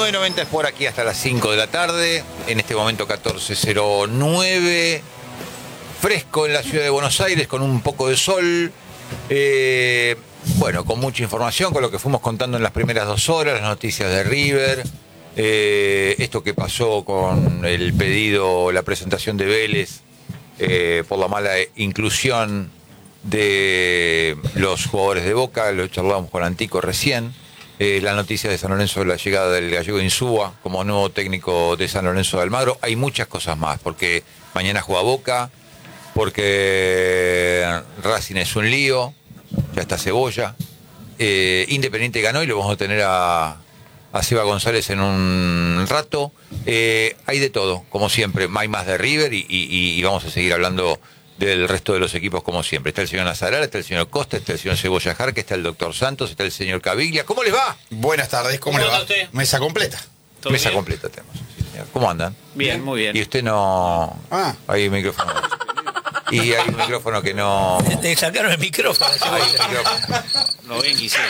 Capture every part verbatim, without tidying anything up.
nueve noventa es por aquí hasta las cinco de la tarde. En este momento catorce cero nueve. Fresco en la ciudad de Buenos Aires con un poco de sol. Eh, bueno, con mucha información, con lo que fuimos contando en las primeras dos horas, las noticias de River. Eh, esto que pasó con el pedido, la presentación de Vélez eh, por la mala inclusión de los jugadores de Boca. Lo charlábamos con Antico recién. Eh, la noticia de San Lorenzo de la llegada del gallego Insúa como nuevo técnico de San Lorenzo de Almagro. Hay muchas cosas más, porque mañana juega Boca, porque Racing es un lío, ya está Cebolla. Eh, Independiente ganó y lo vamos a tener a, a Seba González en un rato. Eh, hay de todo, como siempre. Hay más de River y, y, y vamos a seguir hablando del resto de los equipos como siempre. Está el señor Nazaral, está el señor Costa, está el señor Cebolla Jarque, está el doctor Santos, está el señor Caviglia. ¿Cómo les va? Buenas tardes, ¿cómo, ¿Cómo le va? Usted? Mesa completa. Mesa bien? completa tenemos. Sí, señor. ¿Cómo andan? Bien, muy bien. Y usted no... Ah. Hay un micrófono. Y hay un micrófono que no... Te sacaron el micrófono. Hay un micrófono. Lo ven quisiera.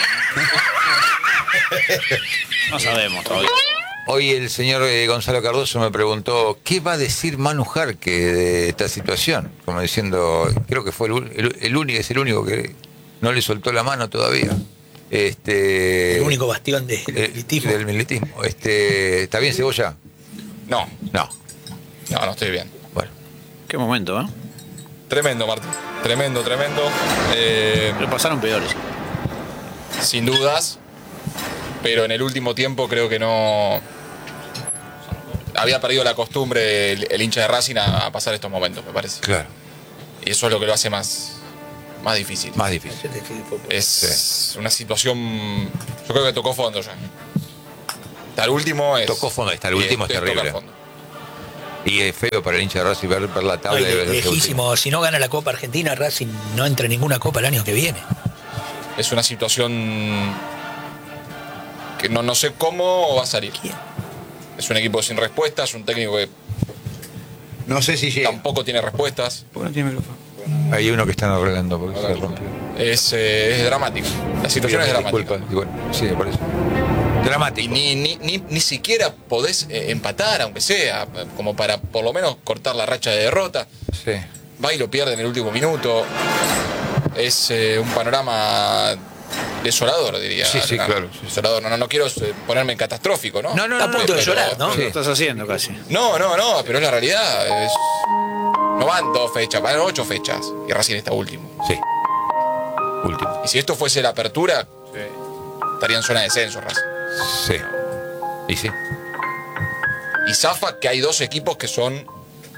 No sabemos todavía. Hoy el señor eh, Gonzalo Cardoso me preguntó ¿qué va a decir Manu Jarque de esta situación? Como diciendo, creo que fue el, el, el único, es el único que no le soltó la mano todavía. Este, el único bastión del eh, militismo. Del militismo. Este, ¿está bien, Cebolla? No. No. No, no estoy bien. Bueno. Qué momento, ¿eh? Tremendo, Martín. Tremendo, tremendo. Eh, Pero pasaron peores. Sin dudas. Pero en el último tiempo creo que no... Había perdido la costumbre el, el hincha de Racing a, a pasar estos momentos, me parece. Claro. Y eso es lo que lo hace más, más difícil. Más difícil. Es sí. una situación... Yo creo que tocó fondo ya. Hasta el último es... Tocó fondo, hasta el último es, es terrible. Y es feo para el hincha de Racing ver, ver la tabla. No, de lejísimo. Si no gana la Copa Argentina, Racing no entra en ninguna Copa el año que viene. Es una situación que no, no sé cómo va a salir. ¿Quién? Es un equipo sin respuestas, un técnico que no sé si llega. Tampoco tiene respuestas. ¿Por qué no tiene micrófono? Hay uno que están arreglando porque se rompió. Es, eh, es dramático. La situación es dramática. Disculpa, igual, sí, me parece. Dramático. Y ni, ni, ni, ni siquiera podés eh, empatar, aunque sea, como para por lo menos cortar la racha de derrota. Sí. Va y lo pierde en el último minuto. Es eh, un panorama desolador, diría. Sí, sí, no, claro. Sí, desolador. No, no, no quiero ponerme catastrófico, ¿no? No, no, Está a punto no, de pero, llorar, ¿no? Sí. Lo estás haciendo casi. No, no, no, pero es la realidad. Es... No van dos fechas, van ocho fechas. Y Racing está último. Sí. Último. Y si esto fuese la apertura, sí, estaría en zona de descenso, Racing. Sí. Y sí. Y zafa que hay dos equipos que son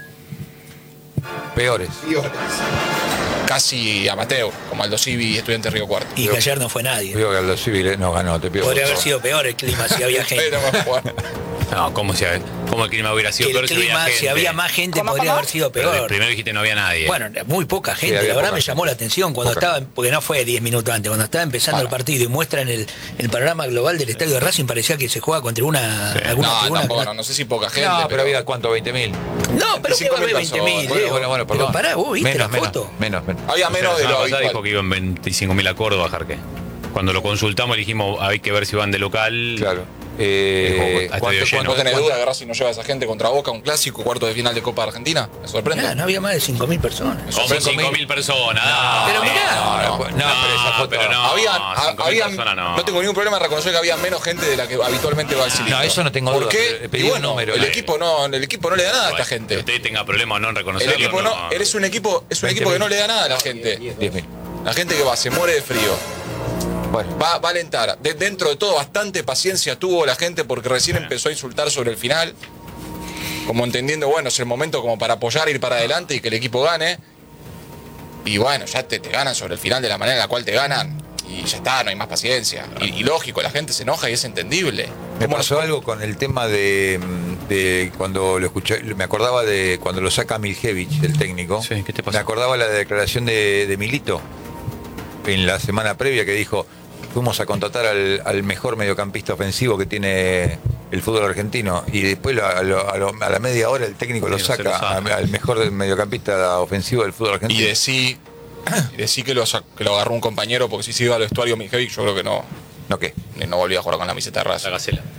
peores. Peores. Casi amateur, como Aldo Civi y Estudiantes Río Cuarto. Y que ayer no fue nadie. Digo que Aldo Civi no ganó, te pido. Podría haber sido peor el clima si había gente. No, ¿cómo, si, ¿cómo el clima hubiera sido que peor el si clima, hubiera gente? Si había más gente, ¿Cómo, podría cómo? haber sido Pero peor. primero dijiste no había nadie. Bueno, muy poca gente. Sí, la verdad me gente. llamó la atención cuando Poca. estaba, porque no fue diez minutos antes, cuando estaba empezando Para. el partido y muestran el, el panorama global del estadio de Racing, parecía que se juega contra una Sí. alguna No, tribuna. tampoco, que no, no sé si poca gente. No, pero había cuánto, veinte mil. No, pero que va a haber veinte mil. Bueno, bueno, bueno, Pero perdón. pará, vos viste menos, la foto. Menos, menos. menos. Había menos de la lo semana pasada dijo habitual. que iban veinticinco mil a Córdoba, Jarque. Cuando lo consultamos le dijimos hay que ver si van de local. Claro. Eh, Dijo, ¿cuánto- estadio lleno. ¿No cuánto- tenés cuánto- duda que Racing no lleva a esa gente contra Boca, un clásico, cuarto de final de Copa Argentina? ¿Me sorprende? Mirá, no había más de cinco mil personas. Me Como sorprende. cinco mil personas. No, Pero mirá. No, no, No, no, pero esa foto. pero no. Habían, cinco mil habían- personas no. no tengo ningún problema en reconocer que había menos gente de la que habitualmente va al cilindro. No, eso no tengo ¿Por duda, qué? pero pedí Y un bueno, número. el Eh. equipo no, el equipo no le da nada a esta Que gente. usted tenga problemas o no en El reconocerlo. equipo no, eres un equipo, es un veinte equipo que mil. no le da nada a la gente. diez mil. La gente que va, se muere de frío. Bueno. Va, va a alentar. De- dentro de todo, bastante paciencia tuvo la gente porque recién empezó a insultar sobre el final. Como entendiendo, bueno, es el momento como para apoyar, ir para adelante y que el equipo gane. Y bueno, ya te, te ganan sobre el final de la manera en la cual te ganan. Y ya está, no hay más paciencia. Y, y lógico, la gente se enoja y es entendible. Me ¿Cómo pasó no- algo con el tema de, de cuando lo escuché, me acordaba de cuando lo saca Miljevich, el técnico. Sí, ¿qué te pasó? Me acordaba la declaración de, de Milito en la semana previa que dijo, fuimos a contratar al, al mejor mediocampista ofensivo que tiene el fútbol argentino y después lo- a, lo- a lo- a la media hora el técnico lo Sí, no se lo saca saca. a- al mejor mediocampista ofensivo del fútbol Y argentino. decí, y decí que, lo, sa- que lo agarró un compañero porque si se iba al vestuario Mijevic, yo creo que no, ¿No qué? no volvía a jugar con la camiseta de La Racing. gacela.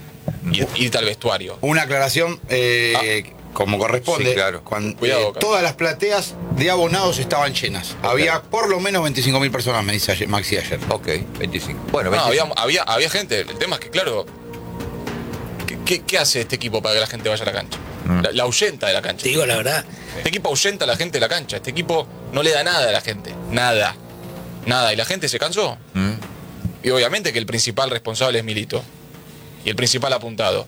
y irte al vestuario. Una aclaración, eh, ah. como corresponde. Sí, claro. Cuando, Cuidado, eh, todas las plateas de abonados estaban llenas. Okay. Había por lo menos veinticinco mil personas, me dice ayer, Maxi ayer. Ok, veinticinco. Bueno, no, veinticinco. Había, había, había gente. El tema es que, claro, ¿qué, qué, qué hace este equipo para que la gente vaya a la cancha? Mm. La, la ahuyenta de la cancha. Te digo la verdad. Este equipo ahuyenta a la gente de la cancha. Este equipo no le da nada a la gente. Nada. Nada. Y la gente se cansó. Mm. Y obviamente que el principal responsable es Milito. Y el principal apuntado.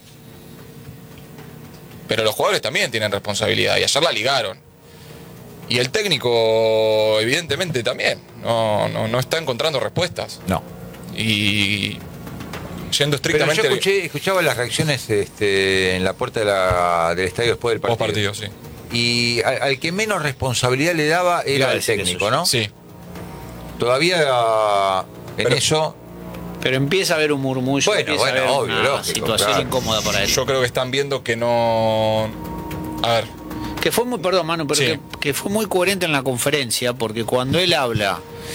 Pero los jugadores también tienen responsabilidad. Y ayer la ligaron. Y el técnico, evidentemente, también. No, no, no está encontrando respuestas. No. Y yendo estrictamente... Pero yo escuché, escuchaba las reacciones este, en la puerta de la, del estadio después del partido. Post partido, sí. Y al, al que menos responsabilidad le daba era el técnico, ¿no? Sí. Todavía en pero, eso... Pero empieza a haber un murmullo, bueno, empieza bueno, a haber obvio, una lógico, situación claro. incómoda para él. Yo creo que están viendo que no... A ver... Que fue muy, perdón, Manu, pero sí. que, que fue muy coherente en la conferencia, porque cuando él habla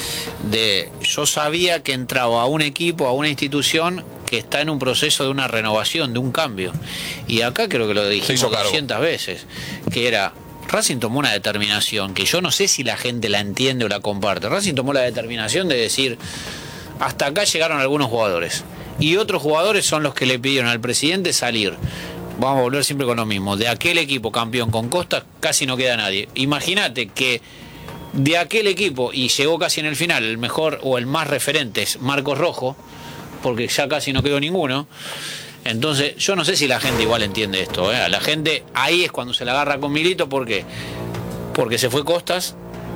de yo sabía que entraba a un equipo, a una institución que está en un proceso de una renovación, de un cambio. Y acá creo que lo dijimos doscientas veces, que era, Racing tomó una determinación que yo no sé si la gente la entiende o la comparte. Racing tomó la determinación de decir, hasta acá llegaron algunos jugadores. Y otros jugadores son los que le pidieron al presidente salir. Vamos a volver siempre con lo mismo. De aquel equipo campeón con Costa casi no queda nadie. Imagínate que de aquel equipo, y llegó casi en el final, el mejor o el más referente es Marcos Rojo, porque ya casi no quedó ninguno. Entonces yo no sé si la gente igual entiende esto, ¿eh? La gente ahí es cuando se la agarra con Milito. ¿Por qué? Porque se fue Costas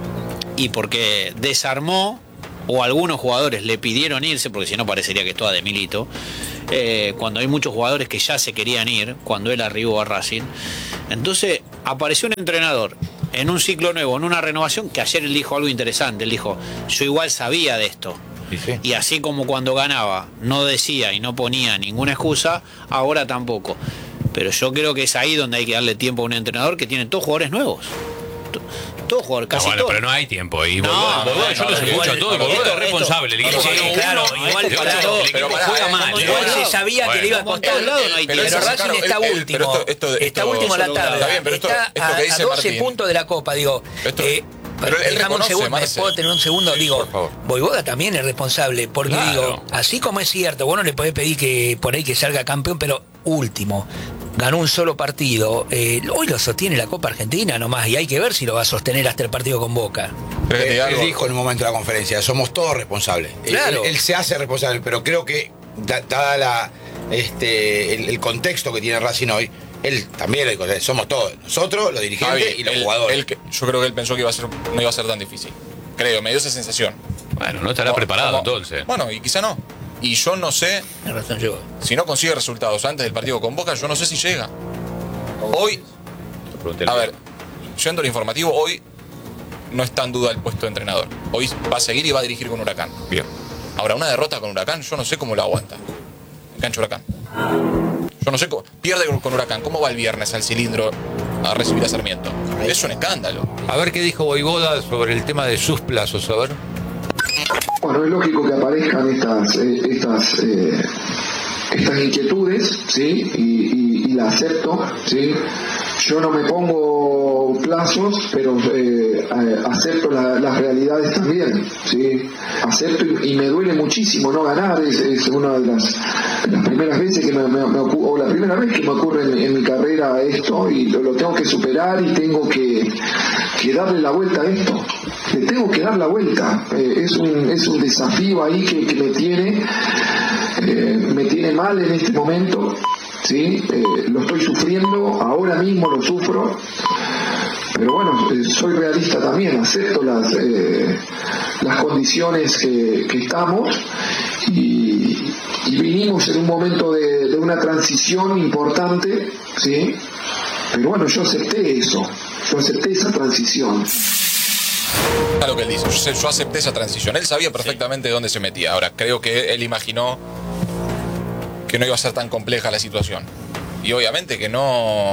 y porque desarmó, o algunos jugadores le pidieron irse, porque si no parecería que es toda de Milito. Eh, cuando hay muchos jugadores que ya se querían ir, cuando él arribó a Racing. Entonces apareció un entrenador en un ciclo nuevo, en una renovación, que ayer él dijo algo interesante. Él dijo, yo igual sabía de esto. ¿Sí? Sí. Y así como cuando ganaba no decía y no ponía ninguna excusa, ahora tampoco. Pero yo creo que es ahí donde hay que darle tiempo a un entrenador que tiene todos jugadores nuevos. Todos jugadores, casi no, bueno, todos. pero no hay tiempo. Y no, Borbón, no, Borbón, yo no, los no, escucho a todos. Borbón es responsable. El equipo sí, claro, igual para todo. El equipo juega mal. Igual se sabía bueno, que le iba a costar. todos lados no hay pero tiempo. Racing está el, el, último. Esto, esto, está esto, último en la tabla. Está bien, pero esto, está esto que dice a doce Martín, puntos de la Copa, digo. Esto, eh, pero él reconoce, un segundo, Marcel. ¿puedo tener un segundo? Sí, digo, Voivoda también es responsable, porque claro. digo, así como es cierto, vos no le podés pedir que por ahí que salga campeón, pero último, ganó un solo partido, eh, hoy lo sostiene la Copa Argentina nomás, y hay que ver si lo va a sostener hasta el partido con Boca. Él, él dijo en un momento de la conferencia, somos todos responsables. Claro. Él, él se hace responsable, pero creo que, dada la, este, el, el contexto que tiene Racing hoy, él también lo dijo, somos todos, nosotros, los dirigentes bien, y los él, jugadores. Él, yo creo que él pensó que iba a ser, no iba a ser tan difícil. Creo, me dio esa sensación. Bueno, no estará como, preparado como, entonces. Bueno, y quizá no. Y yo no sé, razón yo. si no consigue resultados antes del partido con Boca, yo no sé si llega. Hoy, a ver, yendo al informativo, hoy no está en duda el puesto de entrenador. Hoy va a seguir y va a dirigir con Huracán. Bien. Ahora, una derrota con Huracán, yo no sé cómo lo aguanta. El cancho Huracán. Yo no sé cómo. Pierde con Huracán. ¿Cómo va el viernes al cilindro a recibir a Sarmiento? Es un escándalo. A ver qué dijo Voivoda sobre el tema de sus plazos, a ver. Bueno, es lógico que aparezcan estas eh, estas eh, estas inquietudes, ¿sí? Y, y, y la acepto, ¿sí? Yo no me pongo plazos, pero eh, acepto la, las realidades también, ¿sí? Acepto y, y me duele muchísimo no ganar, es, es una de las, las primeras veces que me, me, me ocurre, o la primera vez que me ocurre en, en mi carrera esto, y lo, lo tengo que superar y tengo que, que darle la vuelta a esto. Le tengo que dar la vuelta, eh, es, un, es un desafío ahí que, que me tiene, eh, me tiene mal en este momento. Sí, eh, lo estoy sufriendo, ahora mismo lo sufro, pero bueno, eh, soy realista también, acepto las eh, las condiciones que, que estamos y, y vinimos en un momento de, de una transición importante, sí, pero bueno, yo acepté eso, yo acepté esa transición. A lo que él dice, yo, yo acepté esa transición, él sabía perfectamente sí. dónde se metía. Ahora, creo que él imaginó que no iba a ser tan compleja la situación. Y obviamente que no...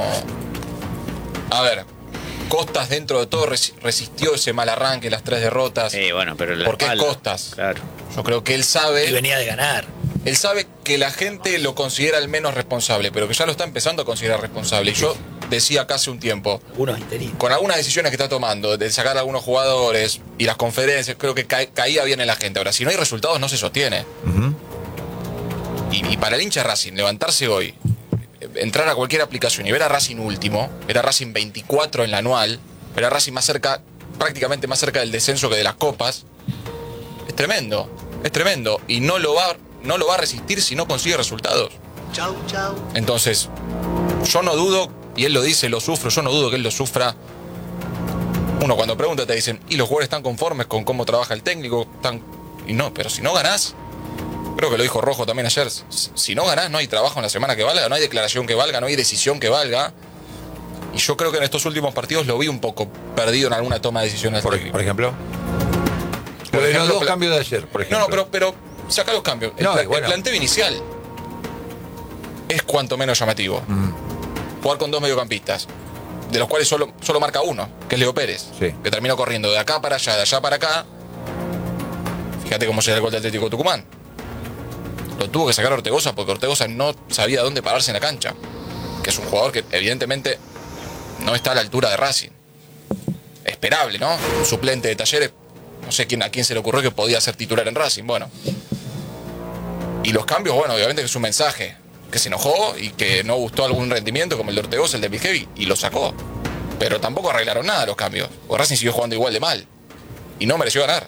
A ver, Costas dentro de todo resistió ese mal arranque, las tres derrotas. Sí, bueno, pero ¿por qué Costas? Claro. Yo creo que él sabe... Y venía de ganar. Él sabe que la gente lo considera el menos responsable, pero que ya lo está empezando a considerar responsable. Y yo decía acá hace un tiempo, Unos interinos. con algunas decisiones que está tomando, de sacar a algunos jugadores y las conferencias, creo que ca caía bien en la gente. Ahora, si no hay resultados, no se sostiene. Uh-huh. y, y para el hincha Racing, levantarse hoy, entrar a cualquier aplicación y ver a Racing último, ver a Racing veinticuatro en la anual, ver a Racing más cerca, prácticamente más cerca del descenso que de las copas, es tremendo, es tremendo. Y no lo va, no lo va a resistir si no consigue resultados. Chau, chau. Entonces, yo no dudo, y él lo dice, lo sufro, yo no dudo que él lo sufra. Uno cuando pregunta te dicen, ¿y los jugadores están conformes con cómo trabaja el técnico? Están... Y no, pero si no ganás, creo que lo dijo Rojo también ayer, si no ganás no hay trabajo en la semana que valga, no hay declaración que valga, no hay decisión que valga. Y yo creo que en estos últimos partidos lo vi un poco perdido en alguna toma de decisiones. Por, por ejemplo. Por Lo de ejemplo, los dos cambios de ayer, por ejemplo. No, no, pero, pero saca los cambios. El, No, pla- bueno. el planteo inicial es cuanto menos llamativo. Mm. Jugar con dos mediocampistas, de los cuales solo, solo marca uno, que es Leo Pérez, Sí. que terminó corriendo de acá para allá, de allá para acá. Fíjate cómo se da el gol del Atlético Tucumán. Lo tuvo que sacar Ortegoza porque Ortegoza no sabía dónde pararse en la cancha. Que es un jugador que evidentemente no está a la altura de Racing. Esperable, ¿no? Un suplente de Talleres, no sé quién, a quién se le ocurrió que podía ser titular en Racing. Bueno. Y los cambios, bueno, obviamente que es un mensaje. Que se enojó y que no gustó algún rendimiento como el de Ortegoza, el de Vilhevi, y lo sacó. Pero tampoco arreglaron nada los cambios. Porque Racing siguió jugando igual de mal. Y no mereció ganar.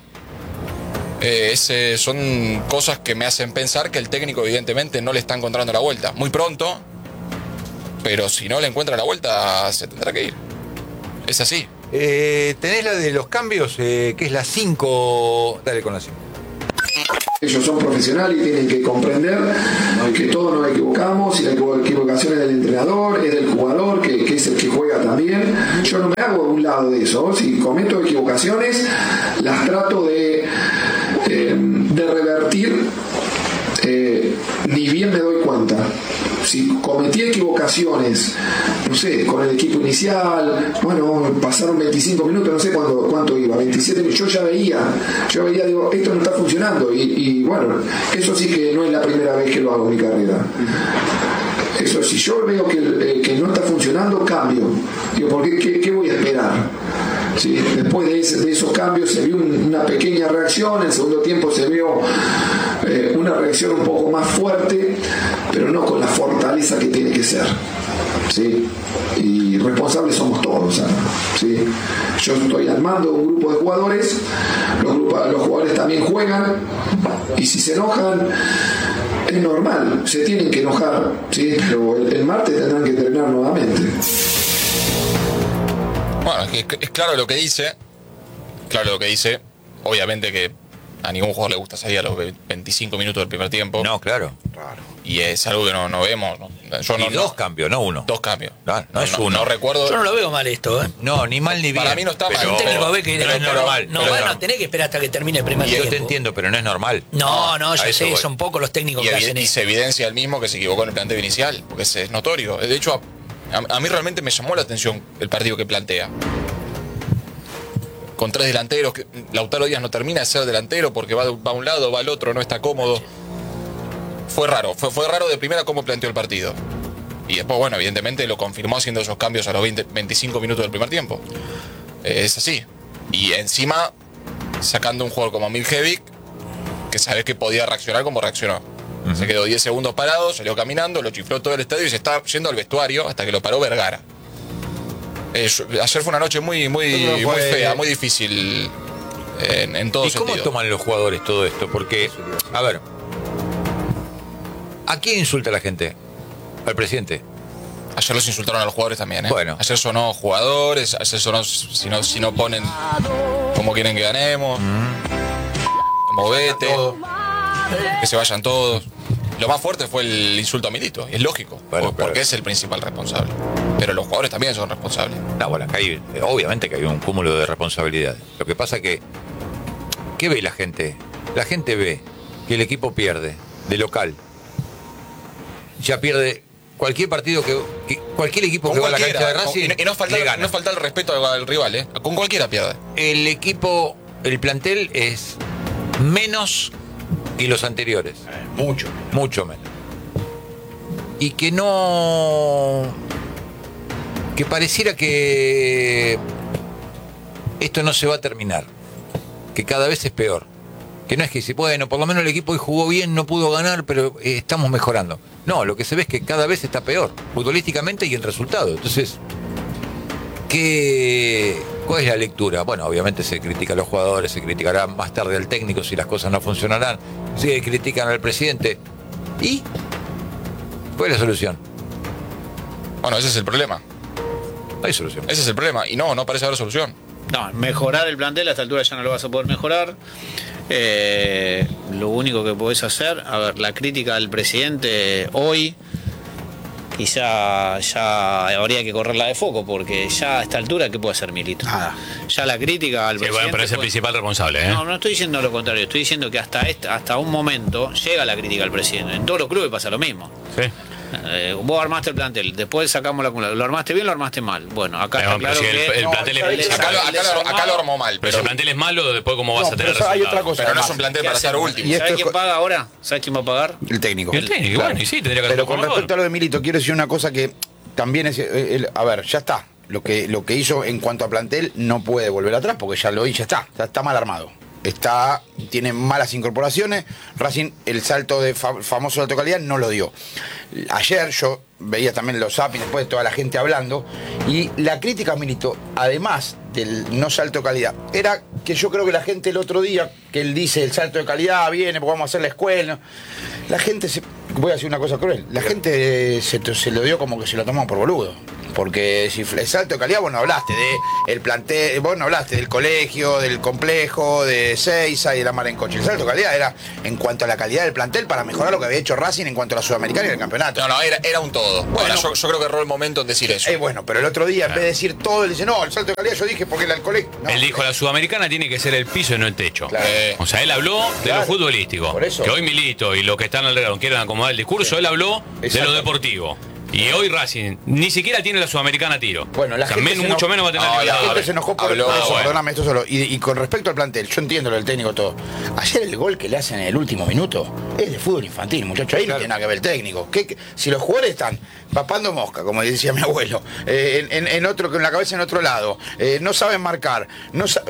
Eh, ese son cosas que me hacen pensar que el técnico evidentemente no le está encontrando la vuelta. Muy pronto, pero si no le encuentra la vuelta, se tendrá que ir. Es así. Eh, ¿Tenés la de los cambios? Eh, que es la cinco. Dale con la cinco. Ellos son profesionales y tienen que comprender que todos nos equivocamos y la equivocación es del entrenador, es del jugador, que, que es el que juega también. Yo no me hago de un lado de eso. Si cometo equivocaciones, las trato de, eh, de revertir, eh, ni bien me doy cuenta. Si cometí equivocaciones, no sé, con el equipo inicial, bueno, pasaron veinticinco minutos, no sé cuánto, cuánto iba, veintisiete minutos, yo ya veía, yo veía, digo, esto no está funcionando, y, y bueno, eso sí que no es la primera vez que lo hago en mi carrera. Eso, si yo veo que, eh, que no está funcionando, cambio. Digo, ¿por qué, qué, qué voy a esperar? ¿Sí? Después de, ese, de esos cambios se vio un, una pequeña reacción, en el segundo tiempo se vio eh, una reacción un poco más fuerte, pero no con la fortaleza que tiene que ser. ¿Sí? Y responsables somos todos, ¿sabes? ¿Sí? Yo estoy al mando de un grupo de jugadores, los, grupos, los jugadores también juegan, y si se enojan, es normal, se tienen que enojar, ¿sí? Pero el, el martes tendrán que entrenar nuevamente. Bueno, es, que es claro lo que dice. Claro lo que dice. Obviamente que a ningún jugador le gusta salir a los veinticinco minutos del primer tiempo. No, claro. Y es algo que no, no vemos. ¿no? Yo Y no, dos no- cambios, no uno. Dos cambios. No, no es uno. No recuerdo. Yo no lo veo mal esto, ¿eh? No, ni mal ni bien. Para mí no está mal. pero- Un técnico ve que pero es normal. no pero van es a tener que esperar hasta que termine el primer Y yo tiempo. te entiendo, pero no es normal. No, no, a ya eso sé, voy. son pocos los técnicos Y, que evi- hacen y eso. se evidencia el mismo que se equivocó en el planteo inicial, porque es, es notorio. De hecho, a, a- a mí realmente me llamó la atención el partido que plantea. Con tres delanteros, que Lautaro Díaz no termina de ser delantero porque va, de- va a un lado, va al otro, no está cómodo. Fue raro, fue, fue raro de primera cómo planteó el partido. Y después, bueno, evidentemente lo confirmó haciendo esos cambios a los veinte, veinticinco minutos del primer tiempo. Eh, es así. Y encima, sacando un jugador como Miljevic, que sabes que podía reaccionar como reaccionó. Se quedó diez segundos parado, salió caminando, lo chifló todo el estadio y se está yendo al vestuario hasta que lo paró Vergara. Eh, yo- ayer fue una noche muy, muy, Pero muy fue- fea, muy difícil en, en todo ¿Y cómo sentido. toman los jugadores todo esto? Porque, a ver, ¿a quién insulta la gente? Al presidente. Ayer los insultaron a los jugadores también, ¿eh? Bueno. Ayer sonó jugadores, ayer sonó si no, si no ponen como quieren que ganemos. Movete, que se vayan todos. Lo más fuerte fue el insulto a Milito, y es lógico, Bueno, porque claro. es el principal responsable. Pero los jugadores también son responsables. No, bueno, acá hay, obviamente que hay un cúmulo de responsabilidades. Lo que pasa que, ¿qué ve la gente? La gente ve que el equipo pierde de local. Ya pierde cualquier partido que, que- cualquier equipo Con que va a la cualquiera, cancha de con- Racing y no, y no falta, le gana. no falta el respeto al, al rival, ¿eh? Con cualquiera pierde. El equipo, el plantel es menos Y los anteriores. Eh, mucho. Mucho menos. Y que no... que pareciera que esto no se va a terminar. Que cada vez es peor. Que no es que si, bueno, por lo menos el equipo hoy jugó bien, no pudo ganar, pero eh, estamos mejorando. No, lo que se ve es que cada vez está peor, futbolísticamente y en resultado. Entonces, ¿qué, ¿cuál es la lectura? Bueno, obviamente se critica a los jugadores, se criticará más tarde al técnico si las cosas no funcionarán, se critican al presidente. ¿Y cuál es la solución? Bueno, ese es el problema. No hay solución. Ese es el problema. Y no, no parece haber solución. No, mejorar el plantel a esta altura ya no lo vas a poder mejorar. Eh, lo único que podés hacer, a ver, la crítica al presidente hoy, quizá ya habría que correrla de foco, porque ya a esta altura, ¿qué puede hacer Milito? Nada. Ya la crítica al Sí, presidente. bueno, pero es el fue- principal responsable, ¿eh? No, no estoy diciendo lo contrario, estoy diciendo que hasta este, hasta un momento llega la crítica al presidente. En todos los clubes pasa lo mismo. Sí. Eh, vos armaste el plantel, después sacamos la acumulación. ¿Lo armaste bien o lo armaste mal? Bueno, acá Pero, está pero claro si el- que el no, plantel es- el Acá, lo, desarmado- acá lo- acá lo armó mal. Pero si el plantel es malo, después cómo vas No, a tener pero hay resultados. otra cosa. Pero no es además. un plantel ¿Qué para estar hacemos? último. Y esto ¿Sabes es quién co- paga ahora? ¿Sabes quién va a pagar? El técnico. El técnico, Claro. bueno, y sí, tendría que Pero ser con formador. respecto a lo de Milito, quiero decir una cosa que también es, eh, el- a ver, ya está. Lo que, lo que hizo en cuanto a plantel no puede volver atrás porque ya lo hizo, ya está, ya está mal armado. Está, tiene malas incorporaciones. Racing, el salto de fa- famoso salto de calidad no lo dio. Ayer yo veía también los zappings, después de toda la gente hablando, y la crítica a Milito, además del no salto de calidad, era que yo creo que la gente el otro día, que él dice el salto de calidad viene porque vamos a hacer la escuela, la gente se, voy a decir una cosa cruel, la gente se, se lo dio como que se lo tomó por boludo. Porque si el salto de calidad, vos no hablaste de el plantel, vos no hablaste del colegio, del complejo, de Seiza y de la mar en coche. El salto de calidad era en cuanto a la calidad del plantel para mejorar lo que había hecho Racing en cuanto a la Sudamericana y el campeonato. No, no, era, era un todo. Bueno, Bueno. yo, yo creo que erró el momento en decir eso. Eh, bueno, pero el otro día, en vez de decir todo, él dice, no, el salto de calidad yo dije porque era el colegio. No, Él dijo, la Sudamericana tiene que ser el piso y no el techo. Claro. Eh, O sea, él habló de Claro. lo futbolístico. Por eso. Que hoy Milito y los que están alrededor quieren acomodar el discurso, él habló de Exacto. lo deportivo. Y hoy Racing ni siquiera tiene la Sudamericana a tiro. Bueno, la O sea, gente men- se mucho enojó- menos va a tener No, La Libertadores. gente se enojó por Habló, por eso, bueno. perdóname, esto solo. Y, y con respecto al plantel, yo entiendo lo del técnico todo. Ayer el gol que le hacen en el último minuto es de fútbol infantil, muchachos. Ahí no tiene nada que ver el técnico. ¿Qué- qué? Si los jugadores están papando mosca, como decía mi abuelo, eh, en, en- en otro, con la cabeza en otro lado, eh, no saben marcar, no sa-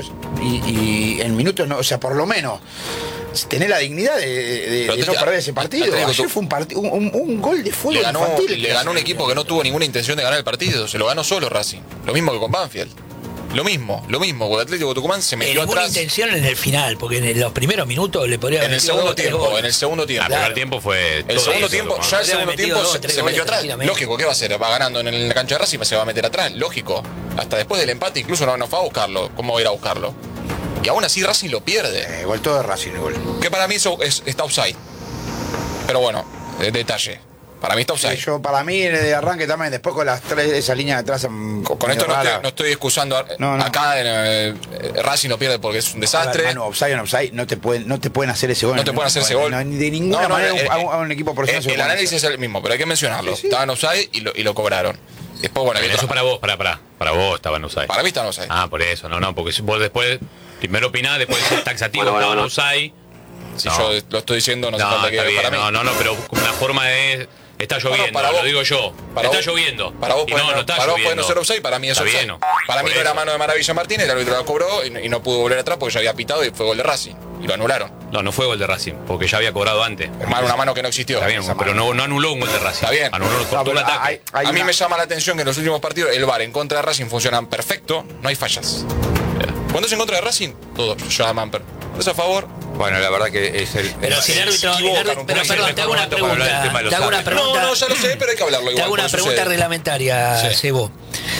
y, y en minutos no, o sea, por lo menos tener la dignidad de, de- Pero de te- no perder ese a- partido. Atlético, Ayer tú- fue un, parti- un, un- un gol de fútbol le ganó, infantil. le ganó un equipo que no tuvo ninguna intención de ganar el partido. Se lo ganó solo Racing. Lo mismo que con Banfield. Lo mismo, lo mismo. Porque Atlético Tucumán se Eh, metió ninguna atrás. intención en el final, porque en los primeros minutos le podría En haber el metido segundo dos, tres tiempo, goles. en el segundo El tiempo. primer tiempo fue. El todo segundo eso, tiempo, Tucumán. ya el Podría segundo haber metido tiempo dos, se, tres se goles metió atrás. tranquilamente. Lógico, ¿qué va a hacer? Va ganando en, el- en la cancha de Racing, se va a meter atrás. Lógico. Hasta después del empate incluso no, no fue a buscarlo. ¿Cómo va a ir a buscarlo? Y aún así Racing lo pierde. Eh, gol todo de Racing, el gol. Que para mí eso es- está offside. Pero bueno, eh, detalle. Para mí está offside. Sí, yo, para mí, de arranque también, después con las tres, esa línea de atrás. mm, Con medio esto no rara. estoy, no estoy excusando. a- No, no. Acá en, eh, Racing lo pierde porque es un A desastre. ver, Manu, offside en offside, no te pueden, no te pueden hacer ese gol. No te pueden hacer ese gol. No, de ninguna No, no, manera eh, a, un, eh, a un equipo profesional. Eh, se lo el pueden análisis hacer. es el mismo, pero hay que mencionarlo. Sí, sí. Estaban offside y lo, y lo cobraron. Después, bueno, hay Eso otra- para vos, para, para. Para vos estaban offside. para mí estaban offside. Ah, por eso, no, no, porque si vos después, primero opinás, después es taxativo, estaban offside. Si no. yo lo estoy diciendo, no, hace No, falta está que bien, para mí. no, no, no, pero una forma de... Está lloviendo, para lo vos- digo yo. para Está vos- lloviendo. Para vos, Y puede no, no, no está para vos puede lloviendo. no ser offside, para mí es Está offside. bien. Para mí Por no era eso. mano de Maravilla Martínez, el árbitro la cobró y, y no pudo volver atrás porque ya había pitado y fue gol de Racing. Y lo anularon. No, no fue gol de Racing, porque ya había cobrado antes. Hermano, una mano que no existió. Está bien, Esa pero mano. no, no anuló un gol de Racing. Está bien. Anuló, cortó No, un pero ataque. hay- hay A mí una- me llama la atención que en los últimos partidos el V A R en contra de Racing funcionan perfecto, no hay fallas. Cuando es en contra de Racing, todos llaman. Pero cuando es a favor, Bueno, la verdad que es el. Pero si el Se árbitro, el equivocan árbitro- un pero poco. perdón, te hago una Momento para hablar del tema pregunta. de los Te hago una árbitros. pregunta. No, no, ya lo sé, pero hay que hablarlo Te igual. hago una porque pregunta sucede. reglamentaria, Sí. Sebo.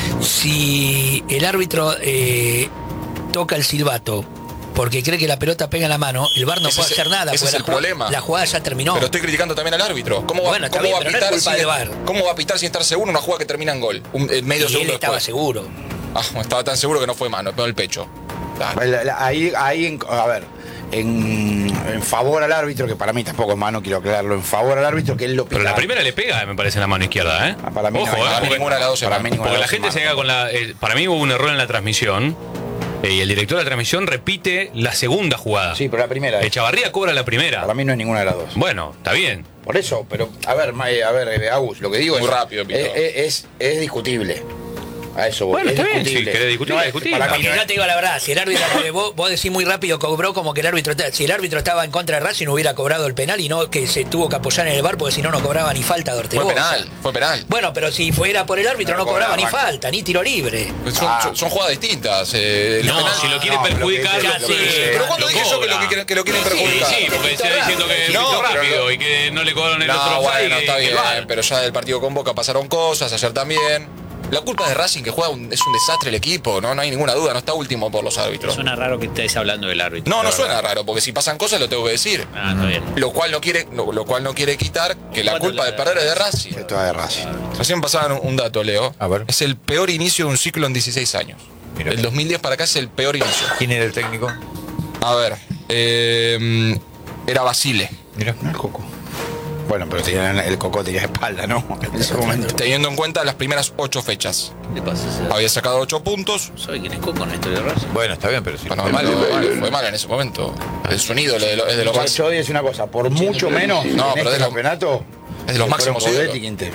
Si el árbitro eh, toca el silbato porque cree que la pelota pega en la mano, el V A R no Ese puede es- hacer nada. ese porque es la el jugada- problema. La jugada ya terminó. Pero estoy criticando también al árbitro. ¿Cómo va, Bueno, está cómo bien, va a pero no es pitar culpa sin, del V A R. ¿Cómo va a pitar sin estar seguro una jugada que termina en gol? Un, eh, medio y él segundo estaba después. seguro. Ah, estaba tan seguro que no fue mano, pegó el pecho. Dale. La- la- Ahí, ahí en- a ver, en, en favor al árbitro, que para mí tampoco es mano, quiero aclararlo, en favor al árbitro, que él lo pita. Pero la primera le pega, me parece, en la mano izquierda, ¿eh? Ah, para mí no, Ojo, para ¿eh? Para mí Porque- ninguna de las dos es para mano. mí ninguna Porque de la las gente dos se es queda con la. eh, para mí hubo un error en la transmisión. Eh, y el director de la transmisión repite la segunda jugada. Sí, pero la primera. Echavarría cobra la primera. Para mí no es ninguna de las dos. Bueno, está bien. Por eso, pero a ver, Ma- a ver, eh, Agus, lo que digo Muy es, rápido, Pito. es, es, es- es discutible. A eso voy. Bueno, es está bien, discutible. si querés discutir, No, es- discutir. para mí Porque no yo es- te digo la verdad, si el árbitro, porque vos, vos decís muy rápido, cobró como que el árbitro, si el árbitro estaba en contra de Racing no hubiera cobrado el penal y no que se tuvo que apoyar en el bar porque si no no cobraba ni falta de Fue Ortegoza. penal, fue penal. Bueno, pero si fuera por el árbitro no, No cobraba ni cobraba. falta, ni tiro libre. Son, Ah. son- son jugadas distintas. eh, el No, penal- si lo quiere no, perjudicar, lo que lo, dice- sí, lo- Pero cuando lo dije yo que cobra. lo, que, quieren- que lo quieren Sí, perjudicar. Sí, porque Pito está diciendo rápido. que No, pito pero rápido no- y que no le cobraron el No, otro bueno, offside, está que- bien, que va. pero ya del partido con Boca pasaron cosas, ayer también. La culpa es de Racing, que juega un- es un desastre el equipo, ¿no? No hay ninguna duda, no está último por los árbitros. Suena raro que estés hablando del árbitro. No, no la suena verdad. raro, porque si pasan cosas lo tengo que decir. Ah, está bien. Lo cual no quiere, no, lo cual no quiere quitar que la ¿Cuánto culpa le de da? perder es de Racing. Esto es de Racing. Recién pasaban un, un dato, Leo. A ver. Es el peor inicio de un ciclo en dieciséis años. Mira. El dos mil diez para acá es el peor inicio. ¿Quién era el técnico? A ver, eh, era Basile. Mira. No el Coco. Bueno, pero tenía, el Coco tenía espalda, ¿no? En ese momento. Teniendo en cuenta las primeras ocho fechas. ¿Qué pasa? Había sacado ocho puntos. ¿Sabe quién es Coco en la historia de Racing? Bueno, está bien, pero sí. Bueno, fue mal, fue mal, fue mal en ese momento. Es un ídolo, de lo- es de los Yo, más. yo voy a decir una cosa, por mucho menos No, en pero este de los- campeonato es de los fueron máximos Coudet ídolos. y Quintero.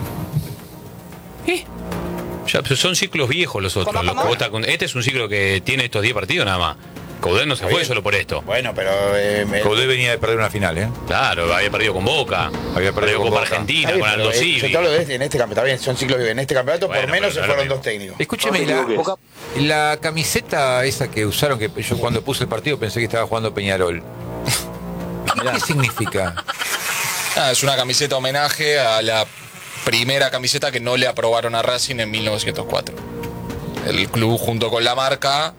Ya, pero son ciclos viejos los otros. Los que vos estás con- este es un ciclo que tiene estos diez partidos nada más. Coudet no se fue bien. solo por esto. Bueno, pero eh, me- Coudet venía de perder una final, ¿eh? Claro, había perdido con Boca. Había perdido con Copa Boca. Argentina, Está bien, con pero, Aldo eh, Civi. yo te hablo de este, en este campeonato, está bien, son ciclos vivos. En este campeonato Bueno, por menos pero se no es lo fueron mismo. dos técnicos. Escúcheme, la, la camiseta esa que usaron, que yo cuando puse el partido pensé que estaba jugando Peñarol. ¿Qué significa? Ah, es una camiseta homenaje a la primera camiseta que no le aprobaron a Racing en mil novecientos cuatro. El club junto con la marca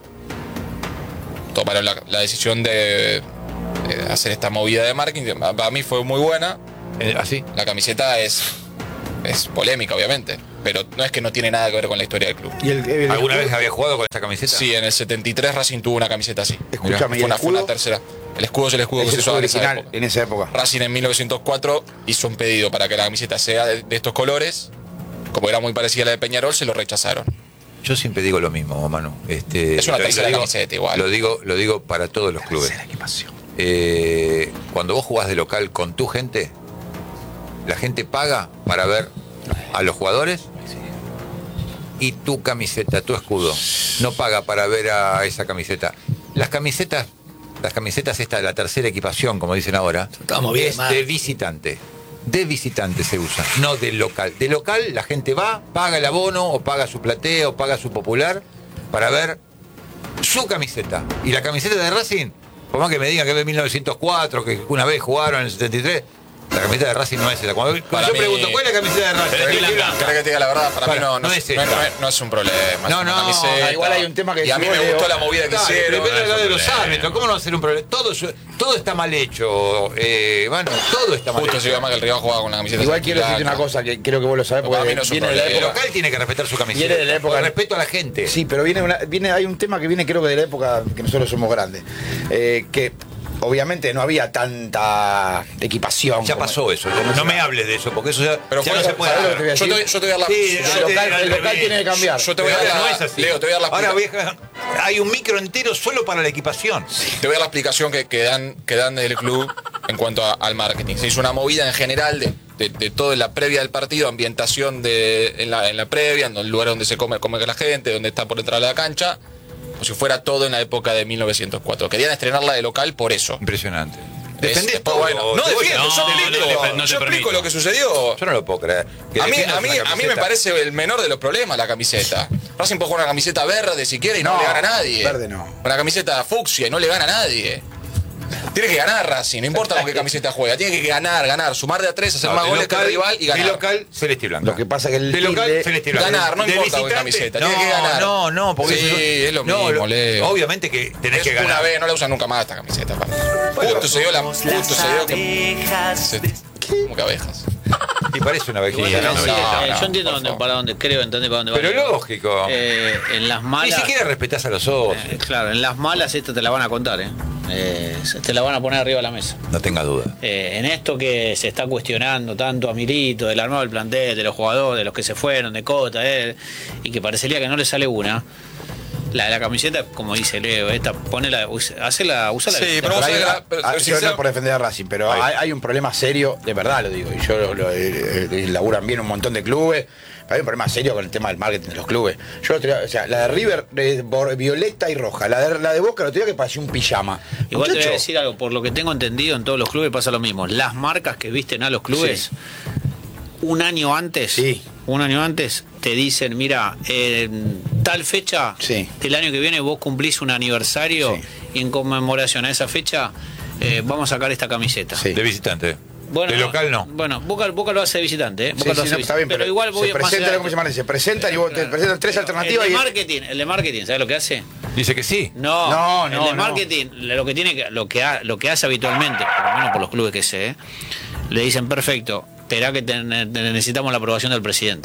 tomaron la, la decisión de, de hacer esta movida de marketing. Para mí fue muy buena. Eh, ¿Así? La camiseta es, es polémica, obviamente, pero no es que no tiene nada que ver con la historia del club. ¿Y el, el- ¿Alguna vez había jugado con esta camiseta? Sí, en el setenta y tres Racing tuvo una camiseta así. Escúchame, ¿y Fue el una, fue una escudo? tercera. El escudo es el escudo Es que el se usaba escudo en esa original época. en esa época. Racing en mil novecientos cuatro hizo un pedido para que la camiseta sea de, de estos colores. Como era muy parecida a la de Peñarol, se lo rechazaron. Yo siempre digo lo mismo, Manu. Este, Es una lo- tercera lo digo- camiseta igual. Lo digo, lo digo para todos los clubes. Eh, cuando vos jugás de local con tu gente, la gente paga para ver a los jugadores y tu camiseta, tu escudo. No paga para ver a esa camiseta. Las camisetas, las camisetas esta de la tercera equipación, como dicen ahora, Estamos bien, es mal. de visitante. De visitante se usa, no de local. De local la gente va, paga el abono o paga su platea o paga su popular para ver su camiseta. Y la camiseta de Racing, por más que me digan que es de mil novecientos cuatro, que una vez jugaron en el setenta y tres, la camiseta de Racing no es esa. Cuando, cuando Para yo mí- pregunto, ¿cuál es la camiseta de Racing? Pero es ¿Qué blanca. ¿Querés que te diga la verdad? Para, Para, mí no, no, no es, es no, esta. no es- no es un problema. es No, una no, camiseta. igual hay un tema que Y a mí decís me vos, gustó Leo. la movida que Dale, hicieron. depende no es de un los problema. árbitros. ¿Cómo no va a ser un problema? Todo, todo está mal hecho, eh, mano, todo está mal Justo se hecho. llama que el rival jugaba con la camiseta. Igual quiero decirte blanca. una cosa que creo que vos lo sabés Para porque mí no es un viene de la problema. El época. local tiene que respetar su camiseta. Viene de la época- Por respeto a la gente. Sí, pero viene, una, viene hay un tema que viene creo que de la época que nosotros somos grandes. Eh, que obviamente no había tanta equipación. Ya como- pasó eso. No me hables de eso, porque eso ya, Pero ya fue- no se puede ¿sabés lo que hacer. te voy a Yo te, decir? yo te voy a dar la. Sí, yo- yo El te- local, el local revés. tiene que cambiar. yo te voy a Pero dar ahora la- no es así. Leo, te voy a dar la Ahora explica- voy a- hay un micro entero solo para la equipación. Te voy a dar la explicación que, que dan, que dan del club en cuanto a- al marketing. Se hizo una movida en general de, de, de todo en la previa del partido, ambientación de, en, la, en la previa, en el lugar donde se come, come con la gente, donde está por entrar a la cancha, como si fuera todo en la época de mil novecientos cuatro. Querían estrenarla de local por eso. Impresionante. Es- Defendés después, todo. bueno, no Te voy a- defiendo, yo no, explico, no te- no te yo permito. explico lo que sucedió. Yo no lo puedo creer. Que A mí, defiendas a, mí, una a mí me camiseta. parece el menor de los problemas la camiseta. Racing puede jugar una camiseta verde si quiere y no, No, le gana a nadie. verde no. Una camiseta fucsia y no le gana a nadie. Tiene que ganar Racing, no importa con qué camiseta juega. Tiene que ganar, ganar, sumar de a tres, hacer No, más de goles que el local- rival y ganar. De local, celeste y blanca. Lo que pasa que el de local, tilde- celeste y blanca. Ganar, no De importa con qué visitante, camiseta, no, tiene que ganar. No, no, porque Sí, eso- es lo no, mismo, lo- Leo. Obviamente que tenés Es que ganar. una vez, no la usan nunca más esta camiseta. aparte. Justo se dio la. Justo se dio que. se- ¿Cómo que abejas? Y parece una vejilla, Igual, ¿no? sí, no, eh, no, yo entiendo por dónde, favor. para dónde, creo entender para dónde va. Pero lógico. Eh, en las Ni malas. siquiera respetás a los socios. eh, claro, en las malas esta te la van a contar, ¿eh? Eh, te la van a poner arriba de la mesa. No tenga duda. Eh, en esto que se está cuestionando tanto a Milito, del armado del plantel, de los jugadores, de los que se fueron, de Cota, eh, y que parecería que no le sale una, La de la camiseta, como dice Leo, esta, ponela, hacela, usala. Sí, pero Pero vos hay- sabés que la- ah, pero- ah, pero yo sincero- no por defender a Racing, pero hay, hay un problema serio, de verdad lo digo, y yo lo, lo- eh, eh, laburan bien un montón de clubes, pero hay un problema serio con el tema del marketing de los clubes. Yo, otro día, o sea, la de River, eh, bor- violeta y roja, la de, la de Boca, el otro día que parecía un pijama. Igual te voy Muchacho, a decir algo, por lo que tengo entendido, en todos los clubes pasa lo mismo. Las marcas que visten a los clubes, un año antes, Sí. un año antes, te dicen, mira, eh, tal fecha Sí. del año que viene vos cumplís un aniversario Sí. y en conmemoración a esa fecha eh, vamos a sacar esta camiseta. Sí. De visitante. Bueno, de local no. Bueno, Boca, Boca lo hace de visitante, ¿eh? Boca Sí, lo sí, hace no, de está bien, visitante. pero, igual voy se más presenta, allá de- ¿cómo se llama? Se presentan y vos te Claro. presentan tres alternativas El de y marketing, el de marketing, ¿sabes lo que hace? Dice que sí. No, No, el no, de no. marketing, lo que tiene que, lo que ha- lo que hace habitualmente, por lo menos por los clubes que sé, ¿eh? Le dicen, perfecto, esperá que te- te- necesitamos la aprobación del presidente.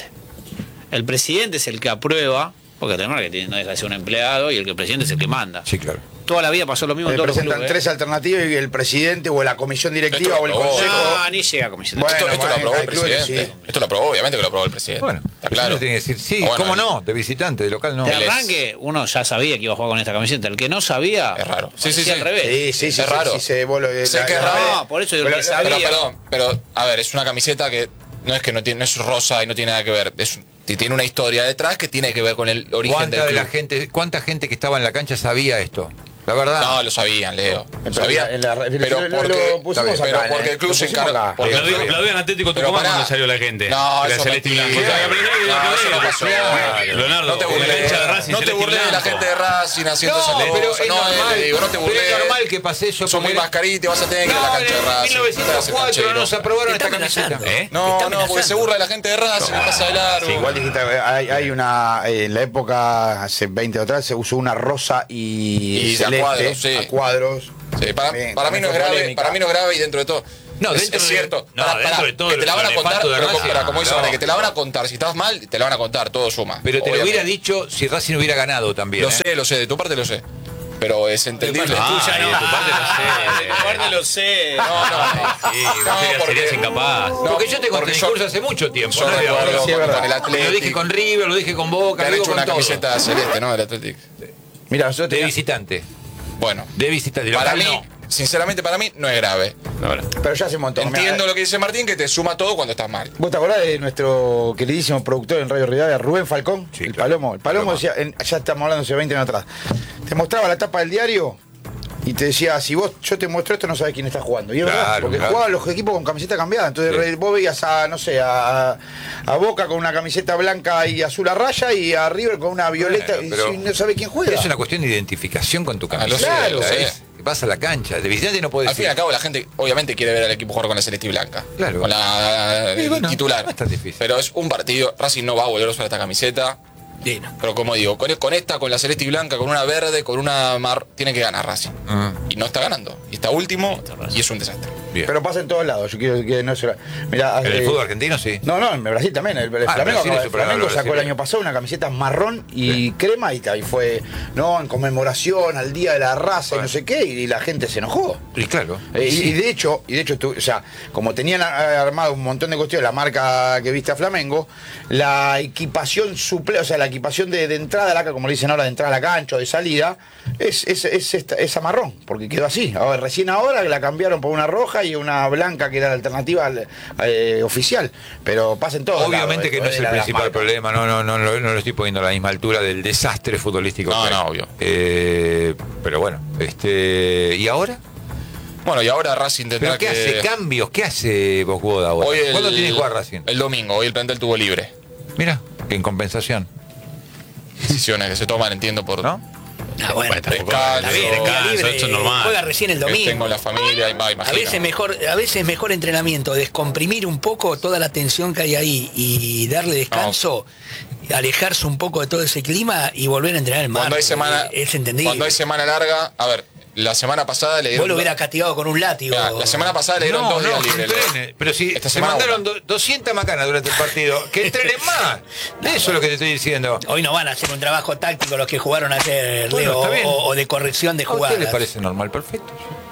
El presidente es el que aprueba, porque el de marketing no deja de ser un empleado y el que el presidente es el que manda. Sí, claro. Toda la vida pasó lo mismo en le todos los presentan clubes. ¿eh? tres alternativas y el presidente o la comisión directiva Esto o el lo aprobó. consejo. No, ni llega a comisión. Bueno, esto, esto lo bueno, aprobó el hay clubes que presidente. sí. Esto lo aprobó, obviamente que lo aprobó el presidente. Bueno, está claro. claro. Tiene que decir sí, Bueno, ¿cómo el- no? De visitante, de local no. De Él es- arranque, uno ya sabía que iba a jugar con esta camiseta. El que no sabía, Es raro. Sí, sí, parecía sí. al revés. Sí, sí, sí. Es sí, raro. sí, se- vos lo- Sé la- que es la- raro. No, por eso yo Pero- lo que Pero, sabía. perdón, pero a ver, es una camiseta que no es que no tiene, no es rosa y no tiene nada que ver. Es, tiene una historia detrás que tiene que ver con el origen ¿Cuánta del de la club. gente, cuánta gente que estaba en la cancha sabía esto? La verdad. No, lo sabían, Leo. Lo Pero sabían. en la- en la- pero lo- lo porque, pusimos está bien, pero acá, porque ¿eh? el club Lo se pusimos encarga. acá. porque el Aplaudí- club- aplaudían Atlético Pero Tucumán pará. cuando salió la gente. No, De la eso Celeste y no- Blanco. Sí, Aplaudí- no, aplaudí- eso no pasó. aplaudí- Leonardo, No te en la burles, cancha de Racing, no te Celeste y burles de la Blanco. gente de Racing haciendo No, esas cosas. pero es no, normal, te digo, no te pero burles. es normal que pase eso. Son muy porque- mascaritas, te vas a tener que ir a la No, cancha de en Racing. mil novecientos cuatro nos aprobaron Te esta está camiseta. amenazando. ¿Eh? Te está No, no, porque amenazando. se burla de la gente de Racing, no pasa de largo. Sí, igual dijiste, hay, hay una, en la época, hace veinte años atrás, se usó una rosa y, Y de a celeste cuadros, sí. a cuadros. Sí, para, También, para mí no es fue grave, polémica. para mí no es grave y dentro de todo. No, es, dentro es de- cierto. no, Pará, dentro pará, de todo que te la lo van a nefasto contar, de pero, Racing, pará, como dice no. Mané, que te la van a contar. Si estás mal, te la van a contar, todo suma. Pero te lo Obviamente. hubiera dicho si Racing hubiera ganado también. Lo ¿eh? sé, lo sé, de tu parte lo sé. Pero es entendible. Ah, tuya y no. de tu parte lo sé. De tu parte lo sé. No, no, Sí, No, vos serías- porque- serías incapaz. No, Porque yo te conté porque el yo- discurso hace mucho tiempo. yo ¿no? De recuerdo ahora. Sí, es con, verdad. con el Lo dije Atlético. con River, lo dije con Boca, Te lo han digo hecho con una todo. camiseta celeste, ¿no? Del Atlético. Mira, yo De tenía, visitante. Bueno, De visitante. De para local mí, no. sinceramente para mí, no es grave. Ahora. pero ya hace un montón. Entiendo Mirá, lo que dice Martín, que te suma todo cuando estás mal. ¿Vos te acordás de nuestro queridísimo productor en Radio Rivadavia, Rubén Falcón? Sí, el claro. Palomo. El Palomo Palomo. decía, en- ya estamos hablando hace veinte años atrás. Te mostraba la tapa del diario y te decía, si vos yo te muestro esto, no sabes quién está jugando. Y es verdad, Claro, porque claro. jugaban los equipos con camiseta cambiada. Entonces Sí. re- vos veías a, no sé, a, a Boca con una camiseta blanca y azul a raya y a River con una violeta. Bueno, y pero si no sabe quién juega. Es una cuestión de identificación con tu Ah, lo sé, camiseta. lo sé. es- Vas a la cancha. De visitante no puedes Al fin y al cabo, la gente obviamente quiere ver al equipo jugar con la celeste y blanca. Claro. Con la Y bueno, titular. no es tan difícil. Pero es un partido. Racing no va a volver a usar esta camiseta. Bueno. Pero como digo, con, con esta, con la celeste y blanca, con una verde, con una mar, tiene que ganar Racing. Ah. Y no está ganando. Y está último y es un desastre. Bien. Pero pasa en todos lados. Yo quiero que no se Mira, en el eh, fútbol argentino sí. No, no, en Brasil también. El, el Ah, Flamengo, Brasil es el superado, Flamengo Brasil. sacó el año pasado una camiseta marrón y crema y, y fue no en conmemoración al Día de la Raza y no sé qué, y la gente se enojó. Y claro. Eh, y, Sí. y de hecho, y de hecho tú- o sea, como tenían a- armado un montón de cuestiones, la marca que viste a Flamengo, la equipación suple, o sea, la equipación de, de entrada a la ca- como le dicen ahora, de entrada a la cancha o de salida, es, es, es, esta- es a marrón, porque quedó así. Ahora, recién ahora la cambiaron por una roja y una blanca que era la alternativa al- eh, oficial. Pero pasen todos. Obviamente que no es el principal problema, no, no, no, no, no lo estoy poniendo a la misma altura del desastre futbolístico. No, que hay. no, obvio. Eh, pero bueno, este ¿y ahora? Bueno, y ahora Racing tendrá ¿Pero qué que. hace? ¿Cambios? ¿Qué hace Bosboda ahora? Hoy el, ¿Cuándo tiene que jugar Racing? El domingo, hoy el plantel tuvo libre. Mira, en compensación, Decisiones que se toman, entiendo, por. ¿no? Ah, bueno, Bueno, tampoco- Descanso, está bien, queda descanso, libre, eso es normal. juega recién el Eh, Tengo domingo. la familia, y va, A imagino. veces mejor, a veces mejor entrenamiento, descomprimir un poco toda la tensión que hay ahí y darle descanso, alejarse un poco de todo ese clima y volver a entrenar el mar. Cuando hay semana. Es entendible. Cuando hay semana larga, a ver, la semana pasada le Vos dieron. lo hubieras castigado con un látigo. Mirá, la semana pasada le dieron No, dos no, días que libres. entrene. Pero si Esta se semana mandaron una. do- doscientas macanas durante el partido, que entrenen más. Eso es lo que te estoy diciendo. Hoy no van a hacer un trabajo táctico los que jugaron ayer, Bueno, Leo, está bien. o, o de corrección de ¿A usted jugadas. le parece normal? Perfecto.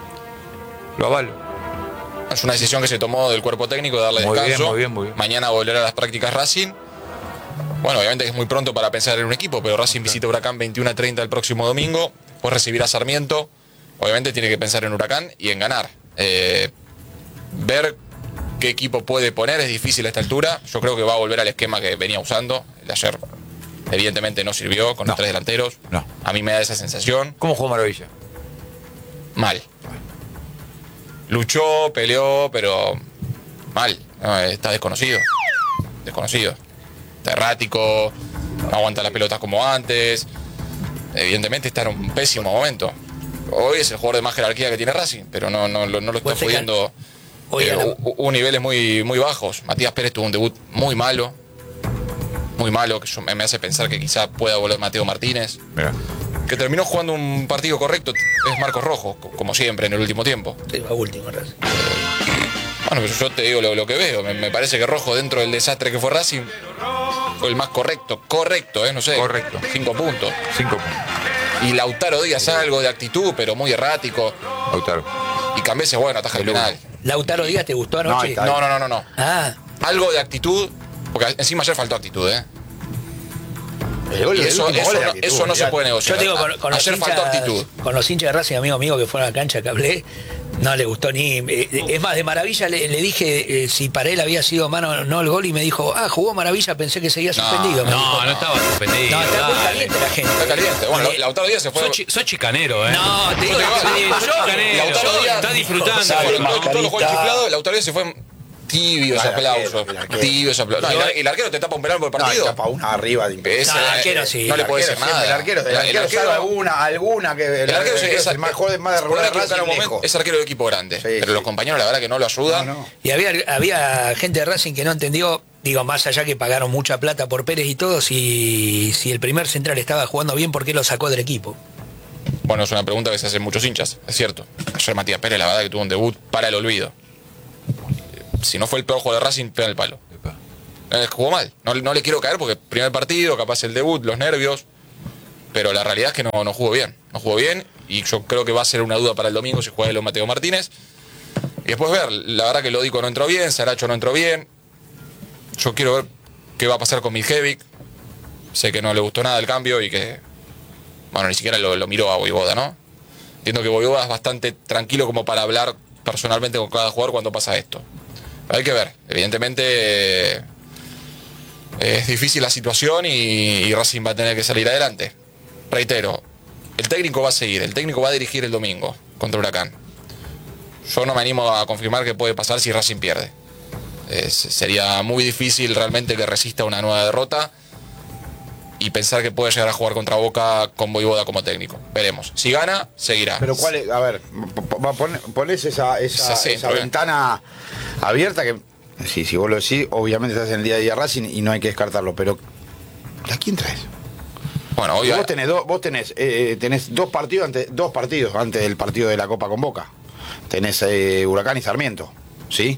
Lo avalo. Es una decisión que se tomó del cuerpo técnico de darle Muy bien, descanso. muy bien, muy bien. Mañana volverá a las prácticas Racing. Bueno, obviamente es muy pronto para pensar en un equipo, pero Racing visita Huracán veintiuno a treinta el próximo domingo, pues recibirá a Sarmiento. Obviamente tiene que pensar en Huracán y en ganar. Eh, ver qué equipo puede poner es difícil a esta altura. Yo creo que va a volver al esquema que venía usando. El de ayer evidentemente no sirvió con No. los tres delanteros. No. A mí me da esa sensación. ¿Cómo jugó Maravilla? Mal. Luchó, peleó, pero mal. No, está desconocido. Desconocido. Está errático, no aguanta las pelotas como antes. Evidentemente está en un pésimo momento. Hoy es el jugador de más jerarquía que tiene Racing, pero no, no, no lo está Pues te pudiendo. Hoy Eh, a la- hu- hubo niveles muy, muy bajos. Matías Pérez tuvo un debut muy malo. Muy malo, que yo- me hace pensar que quizá pueda volver Mateo Martínez. Mira. Que terminó jugando un partido correcto, es Marcos Rojo, co- como siempre en el último tiempo. Sí, va último, Racing. Bueno, pero yo te digo lo, lo que veo. Me, me parece que Rojo, dentro del desastre que fue Racing, fue el más correcto. Correcto, ¿eh? No sé. Correcto. Cinco puntos. Cinco puntos. Y Lautaro Díaz algo de actitud, pero muy errático. Lautaro. Y Cambese, bueno, ataja el penal. Lautaro Díaz, ¿te gustó anoche? está- No, no, no, no, no. Ah, Algo de actitud, porque encima ayer faltó actitud, ¿eh? El gol- Y el eso, último eso gol es no, actitud, eso no se olvidate. puede yo negociar. te digo, con, con los Ayer faltó hinchas, actitud. con los hinchas de Racing, amigo mío que fueron a la cancha que hablé, no le gustó ni. eh, es más, de Maravilla le, le dije eh, si para él había sido mano no el gol y me dijo, ah, jugó Maravilla, pensé que seguía No, suspendido. me dijo. No, no estaba suspendido. No, está muy dale. caliente la gente. Está caliente. Bueno, Eh, Lautaro Díaz se fue. Sos, chi- sos chicanero, ¿eh? No, te digo, te vas. te digo, Sos yo, chicanero. Lautaro Díaz Está disfrutando. se fue, Sale todos todos los juegos mascarita. chiflados, Lautaro Díaz se fue tibio ese Ah, el arquero, aplauso. el arquero. Tibio ese aplauso. No, y el- y el arquero te tapa un penal por el No, y partido. tapa una arriba de Ese, No, el eh, arquero sí. No le El puede arquero decir siempre, nada. El arquero, el arquero sabe alguna, alguna que el, El arquero arquero es, es el más joven, más por regular ahí de Racing un momento, lejos. es arquero de equipo grande. Sí, pero sí. los compañeros, la verdad, que no lo ayudan. No, no. Y había, había gente de Racing que no entendió, digo, más allá que pagaron mucha plata por Pérez y todo, si, si el primer central estaba jugando bien, ¿por qué lo sacó del equipo? Bueno, es una pregunta que se hacen muchos hinchas, es cierto. Ayer Matías Pérez, la verdad, que tuvo un debut para el olvido. Si no fue el peor juego de Racing, pega el palo. Eh, jugó mal. No, no le quiero caer porque primer partido, capaz el debut, los nervios. Pero la realidad es que no, no jugó bien. No jugó bien y yo creo que va a ser una duda para el domingo si juega el Mateo Martínez. Y después ver, la verdad que Lodico no entró bien, Saracho no entró bien. Yo quiero ver qué va a pasar con Miljevic. Sé que no le gustó nada el cambio y que, bueno, ni siquiera lo, lo miró a Voivoda, ¿no? Entiendo que Voivoda es bastante tranquilo como para hablar personalmente con cada jugador cuando pasa esto. Hay que ver, evidentemente eh, es difícil la situación y, y Racing va a tener que salir adelante. Reitero, el técnico va a seguir, el técnico va a dirigir el domingo contra Huracán. Yo no me animo a confirmar qué puede pasar si Racing pierde. Es- sería muy difícil realmente que resista una nueva derrota y pensar que puede llegar a jugar contra Boca con Voivoda como técnico. Veremos. Si gana, seguirá. Pero cuál es, a ver, p- p- pon- ponés esa, esa, Es así, esa porque- ventana abierta que, sí, si vos lo decís, obviamente estás en el día a día Racing y no hay que descartarlo, pero ¿a quién traes? Bueno, hoy Y vos tenés, dos, vos tenés, eh, tenés dos partidos antes, dos partidos antes del partido de la Copa con Boca. Tenés eh, Huracán y Sarmiento, ¿sí?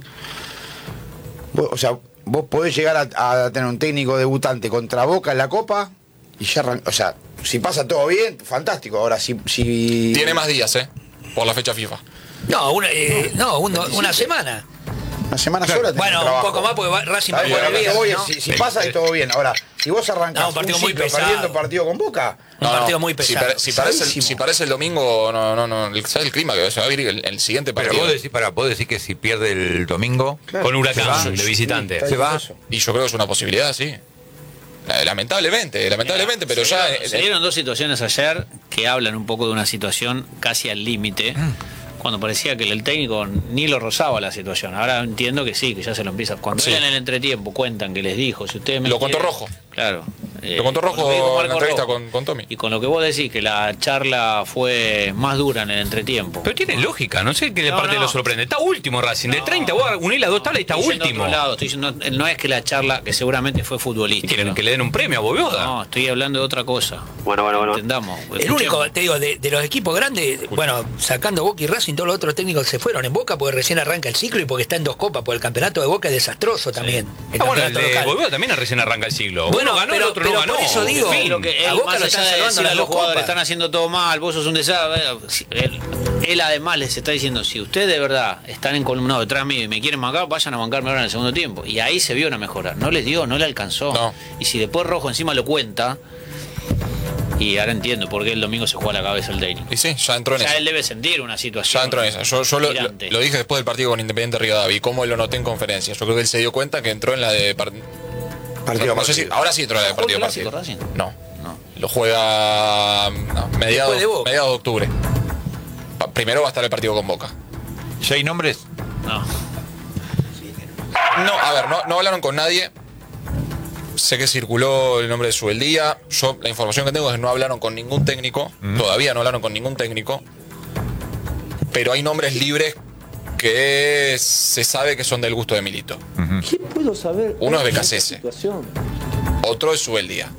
Vos, o sea, vos podés llegar a, a tener un técnico debutante contra Boca en la Copa y ya arran- o sea, si pasa todo bien, fantástico. Ahora, si... si... tiene más días, ¿eh? Por la fecha FIFA. No, una, eh, no, uno- una semana. Una semana sola tenés Bueno, un trabajo. poco más porque va- Racing va Está bien, por el pero lo que día, voy es, ¿no? si, si pasa es todo bien. Ahora, si vos arrancás No, un partido muy ciclo pesado. perdiendo partido con Boca, Un partido muy Si, pesado. pare- si parece, el, Pesadísimo. si parece el domingo, no, no, no. ¿Sabes el clima que se va a vivir el, el siguiente Pero partido? vos decís, para, vos decís que si pierde el domingo, Con Huracán, Se va. de visitante. está Se va. eso. Y yo creo que es una posibilidad, sí. La- Lamentablemente, lamentablemente, pero ya. eh, Se dieron dos situaciones ayer que hablan un poco de una situación casi al límite, cuando parecía que el técnico ni lo rozaba la situación. Ahora entiendo que sí, que ya se lo empieza. Cuando Sí. él en el entretiempo cuentan que les dijo, si ustedes me Lo contó quieren- Rojo. Claro. eh, Lo contó con Rojo que dijo en la Marco entrevista Rojo. con, con Tommy. Y con lo que vos decís, que la charla fue más dura en el entretiempo. Pero tiene lógica, no sé qué No, parte no. lo sorprende. Está último Racing, de No. treinta, vos unís las dos tablas y está Estoy yendo a último. otro lado, estoy diciendo- no es que la charla, que seguramente fue futbolística. ¿Quieren que le den un premio a Voivoda? No, estoy hablando de otra cosa. Bueno, bueno, bueno. Entendamos. El único, te digo, de, de los equipos grandes, bueno, sacando Boca y Racing, todos los otros técnicos se fueron en Boca porque recién arranca el ciclo y porque está en dos copas, porque el campeonato de Boca es desastroso también. El Ah, bueno, el campeonato de local. Voivoda también recién arranca el siglo. Bueno, Uno ganó, pero- el otro pero no ganó. por eso digo, En fin. Lo que A él, Boca más lo allá están de salvando decirle las a los dos jugadores copas. están haciendo todo mal, vos sos un desastre, él él además les está diciendo, si ustedes de verdad están encolumnados detrás mío y me quieren bancar, vayan a bancarme ahora en el segundo tiempo. Y ahí se vio una mejora. No les dio, no le alcanzó. No. Y si después Rojo encima lo cuenta, y ahora entiendo por qué el domingo se juega la cabeza el técnico. Y sí, ya entró en Ya eso. él debe sentir una situación. Ya entró en esa. Yo, yo lo, lo, tirante. lo dije después del partido con Independiente Rivadavia, cómo lo noté en conferencia. Yo creo que él se dio cuenta que entró en la de par- Partido no, no sé si, partido. ahora sí entró en la de ¿Jugó el partido clásico partido. Racing? No, No. lo juega no, mediados, Después de Boca. mediados de octubre. Pa- Primero va a estar el partido con Boca. ¿Seis nombres? No. No, a ver, no, no hablaron con nadie. Sé que circuló el nombre de Subeldía. Yo, la información que tengo es que no hablaron con ningún técnico. Todavía no hablaron con ningún técnico. Pero hay nombres libres que se sabe que son del gusto de Milito. ¿Qué puedo saber? Uno es de Becasese. esta situación? Otro es Subeldía.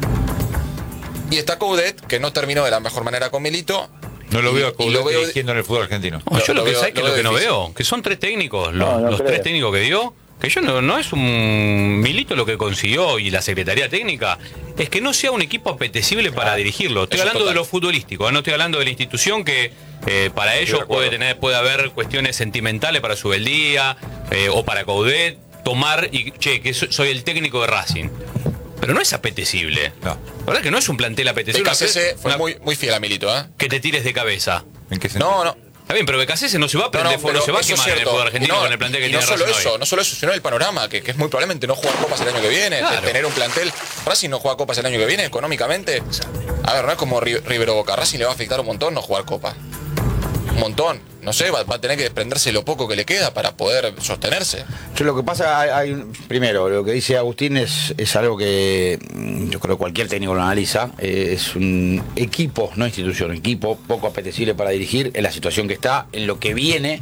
Y está Coudet, que no terminó de la mejor manera con Milito. No lo Y- veo a y Coudet lo veo- dirigiendo en el fútbol argentino. No, yo Lo- lo, lo que veo- sé que lo lo veo que no difícil. veo, que son tres técnicos, los, No, no los creo. tres técnicos que dio, que yo no, no es un Milito lo que consiguió y la Secretaría Técnica, es que no sea un equipo apetecible para dirigirlo. Estoy eso hablando total. de lo futbolístico, no estoy hablando de la institución que eh, para ellos acuerdo. puede tener, puede haber cuestiones sentimentales para Subeldía eh, o para Coudet, tomar y che, que so- soy el técnico de Racing. Pero no es apetecible. No. La verdad que no es un plantel apetecible. Becasese fue Una- muy, muy fiel a Milito, ¿eh? que te tires de cabeza. ¿En qué sentido? No, no. Está bien, pero Becasese no se va a prender fuego, no se va a eso es quemar en el cierto. fútbol argentino Y no, con el plantel que y tiene no solo Racing eso, hoy. no solo eso, sino el panorama, que, que es muy probablemente no jugar copas el año que viene, Claro. de tener un plantel. Racing no juega copas el año que viene económicamente. A ver, no es como Ri- River o Boca. Racing le va a afectar un montón no jugar copa. Un montón. No sé, va, va a tener que desprenderse lo poco que le queda para poder sostenerse. Yo lo que pasa, hay, hay un- primero, lo que dice Agustín es, es algo que mm, yo creo que cualquier técnico lo analiza. Eh, es un equipo, no institución, equipo poco apetecible para dirigir en la situación que está, en lo que viene.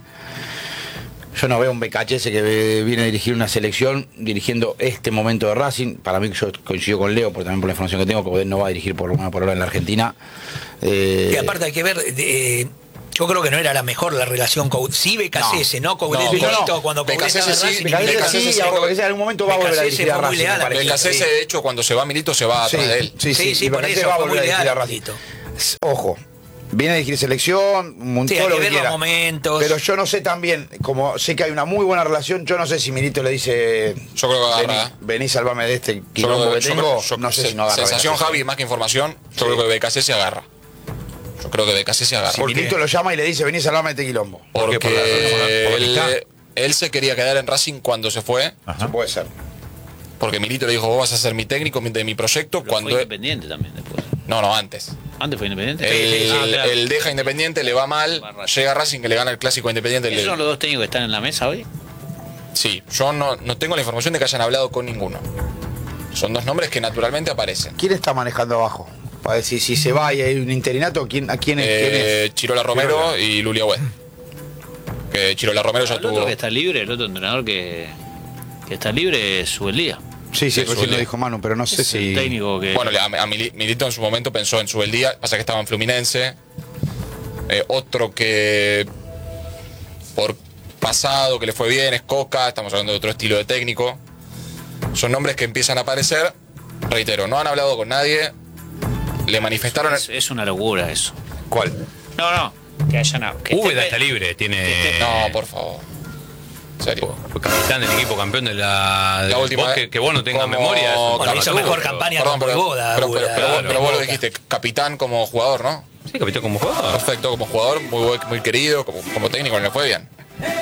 Yo no veo un B K H S que ve- viene a dirigir una selección dirigiendo este momento de Racing. Para mí, yo coincido con Leo, porque también por la información que tengo, que Coudet no va a dirigir por una por ahora en la Argentina. Eh, Y aparte hay que ver, eh, yo creo que no era la mejor la relación con sí Becasese, no, Coudet, No, Milito, no, no. cuando Coudet Becasese estaba en sí, Racing. Becasese Becasese sí, sí, y ahora Becasese en algún momento va a volver a Becasese dirigir a fue muy Racing. leal me a parece. Becasese, de hecho, cuando se va Milito, se va atrás de él. Sí, sí, Sí, sí, y por Becasese eso, va a fue volver a muy dirigir a leal, Racing. Milito. Ojo, viene a dirigir selección, un Sí, todo hay lo que que ver los quiera. momentos. Pero yo no sé también, como sé que hay una muy buena relación, yo no sé si Milito le dice, Yo creo que vení, agarra. vení, salvame de este Yo quilombo creo que yo tengo, creo- yo- no sé se- si no agarra. Sensación, Becasese. Javi, más que información, yo Sí. creo que Becasese agarra. Yo creo que Becasese agarra. Si Milito lo llama y le dice, vení, salvame de este quilombo. ¿Por qué? Porque Por la- por la- por la él, amistad. él se quería quedar en Racing cuando se fue, Ajá. Puede ser. porque Milito le dijo, vos vas a ser mi técnico de mi proyecto. Pero Cuando fue él- Independiente también después. No, no, antes. Antes fue Independiente. Él, Ah, claro. él deja Independiente, le va mal, Va a Racing. llega a Racing que le gana el clásico a Independiente. ¿Esos le- son los dos técnicos que están en la mesa hoy? Sí, yo no, no tengo la información de que hayan hablado con ninguno. Son dos nombres que naturalmente aparecen. ¿Quién está manejando abajo? Para decir, si se va y hay un interinato, ¿quién, ¿a quién es? quién Eh, es? Chirola Romero Chirola. y Lulia Wed. Que Chirola Romero ya El otro tuvo. que está libre, el otro entrenador que, que está libre es Subeldía. Sí, sí, Sí, recién suele. lo dijo Manu, pero no sé Es si... el técnico que... Bueno, a, a Mili- Milito en su momento pensó en Subeldía, pasa que estaba en Fluminense. Eh, otro que por pasado que le fue bien es Coca, estamos hablando de otro estilo de técnico. Son nombres que empiezan a aparecer. Reitero, no han hablado con nadie. Le manifestaron. es, es una locura eso. ¿Cuál? No, no. Que hayan... Que Úbeda esté- está libre, tiene. No, por favor. En serio. Fue capitán del equipo campeón de la. La de- última vos vez, que, que vos no tengas como- memoria. es un Bueno, hizo capatudo, mejor pero- campaña Perdón, con pero, Voivoda, pero, pero, Úbeda, pero vos- claro. pero vos lo Boca. dijiste, capitán como jugador, ¿no? Sí, capitán como jugador. Perfecto, como jugador, muy, buen- muy querido, como, como técnico no le fue bien.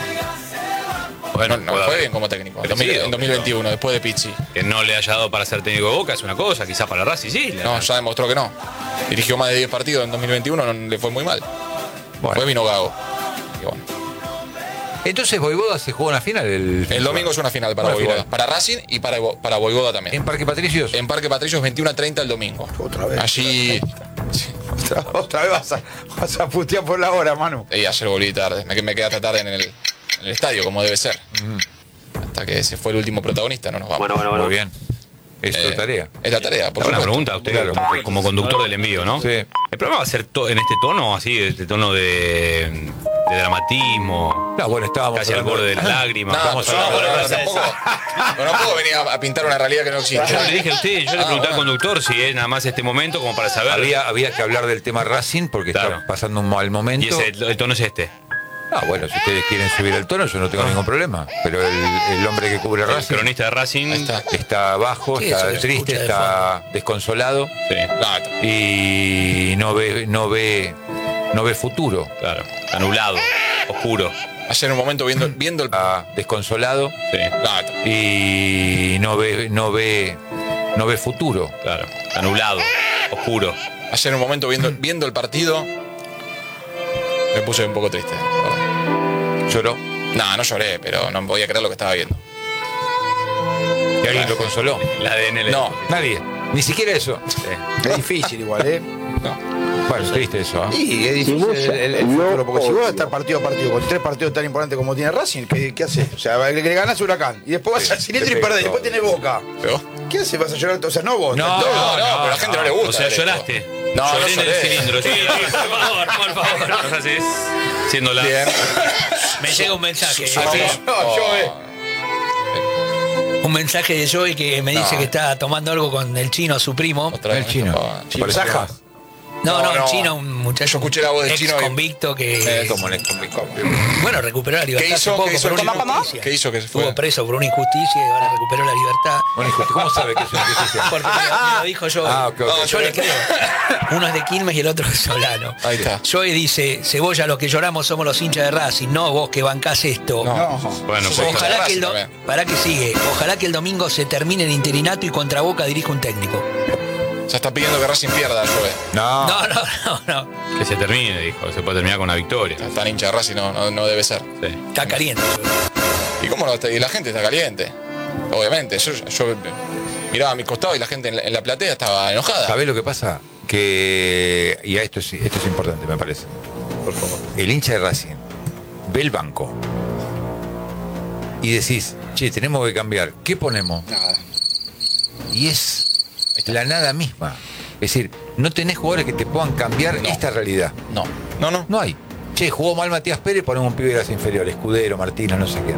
Bueno, No, no puede le fue haber bien como técnico. En, crecido, 2000 en dos mil veintiuno, después de Pizzi. Que no le haya dado para ser técnico de Boca es una cosa, quizás para Racing sí. le- No, ya demostró que no. Dirigió más de diez partidos en dos mil veintiuno, no le fue muy mal. Bueno. Fue vino Gago. Y bueno, Entonces Voivoda se jugó una final el, el domingo es una final para Buena Voivoda. jugada. Para Racing y para, Vo- para Voivoda también. en Parque Patricios. En Parque Patricios veintiuno a treinta el domingo. Otra vez. Allí. Otra, otra vez vas a, vas a putear por la hora, Manu. Y ayer volví tarde. Me, me quedé hasta tarde en el, en el estadio, como debe ser. Hasta que se fue el último protagonista, no nos vamos. Muy bien. Es tu Eh, tarea. Es la tarea, por Una supuesto. pregunta a usted Claro. como, como conductor del envío, ¿no? Sí. El programa va a ser to- en este tono, así, este tono de de dramatismo, No, bueno, estábamos casi al hablando- borde de las lágrimas. No, Estamos pero hablando- no, pero tampoco, pero no puedo venir a, a pintar una realidad que no existe. Yo le dije a usted, yo le Ah, pregunté al bueno. conductor si es nada más este momento como para saber. Había, había que hablar del tema Racing porque Claro. está pasando un mal momento. Y ese, el, el tono es este. Ah, bueno, si ustedes quieren subir el tono, yo no tengo ningún problema. Pero el, el hombre que cubre El Racing cronista de Racing. Ahí está. está bajo, Sí, está eso se triste, escucha de está desconsolado Sí, No, y no ve, no ve, no ve futuro. claro. Anulado, oscuro. ayer en un momento viendo, viendo el. Está desconsolado Sí, No, y no ve, no ve, no ve futuro. claro. Anulado, oscuro. ayer en un momento viendo, viendo el partido me puse un poco triste. Lloró No, no lloré, pero no podía creer lo que estaba viendo. y alguien lo consoló. El A D N le- No. Nadie, ni siquiera eso. Sí. Es difícil igual, ¿eh? Bueno, es triste eso. ¿eh? Y es difícil el, el- el futuro, porque si vos vas a estar partido a partido con tres partidos tan importantes como tiene Racing, ¿qué, qué haces? O sea, le, le ganás a Huracán y después vas Sí, al cilindro te y pega perdés, todo. después tenés Boca. ¿Pero? ¿Qué haces? ¿Vas a llorar? O sea, no vos. No, todo. No, no, pero a la gente no le gusta. O sea, ver esto. lloraste. No, no Lloré en el lloré. cilindro. Sí, por favor, por favor. O sea, sí, siendo la. Bien. Me llega un mensaje. Su- eh, su- No, yo, eh. Un mensaje de Joey que me dice No. que está tomando algo con el chino, su primo. Otra vez El chino. Ah, Chino Parece Saja. que- No, no, No, no. un chino, un muchacho. Yo escuché la voz del ex chino y- convicto que. Eh, ¿Cómo le convicó? Bueno, recuperó la libertad. ¿Qué hace hizo? poco ¿Qué hizo? por una ¿Cómo, cómo? injusticia. ¿Qué hizo que se fue? Estuvo preso por una injusticia y ahora recuperó la libertad. Bueno, hijo, ¿cómo sabe que es una injusticia? Porque me lo, me lo dijo Joey. Ah, ok, ok. No, yo le creo. Uno es de Quilmes y el otro es Solano. Ahí está. Joey dice, Cebolla, los que lloramos somos los hinchas de Racing, no vos que bancás esto. No. No. Bueno, Sos pues. hincha de Ojalá que, Racing el do- también. para que sigue. Ojalá que el domingo se termine el interinato y contra Boca dirija un técnico. Ya está pidiendo que Racing pierda, Joe. No, No, no, no, no. Que se termine, dijo. Se puede terminar con una victoria. Tan hincha de Racing no, no, no debe ser. Sí. Está caliente. Joey. ¿Y cómo no? Y la gente está caliente. Obviamente. Yo, yo miraba a mi costado y la gente en la, en la platea estaba enojada. ¿sabés lo que pasa? Que, y a esto es, esto es importante, me parece. Por favor. El hincha de Racing ve el banco y decís, che, tenemos que cambiar. ¿Qué ponemos? Nada. Y es la nada misma. Es decir, no tenés jugadores que te puedan cambiar No. esta realidad. No, no, no. No hay. Che, jugó mal Matías Pérez, ponemos un pibe de las inferiores, Escudero, Martínez, no sé qué.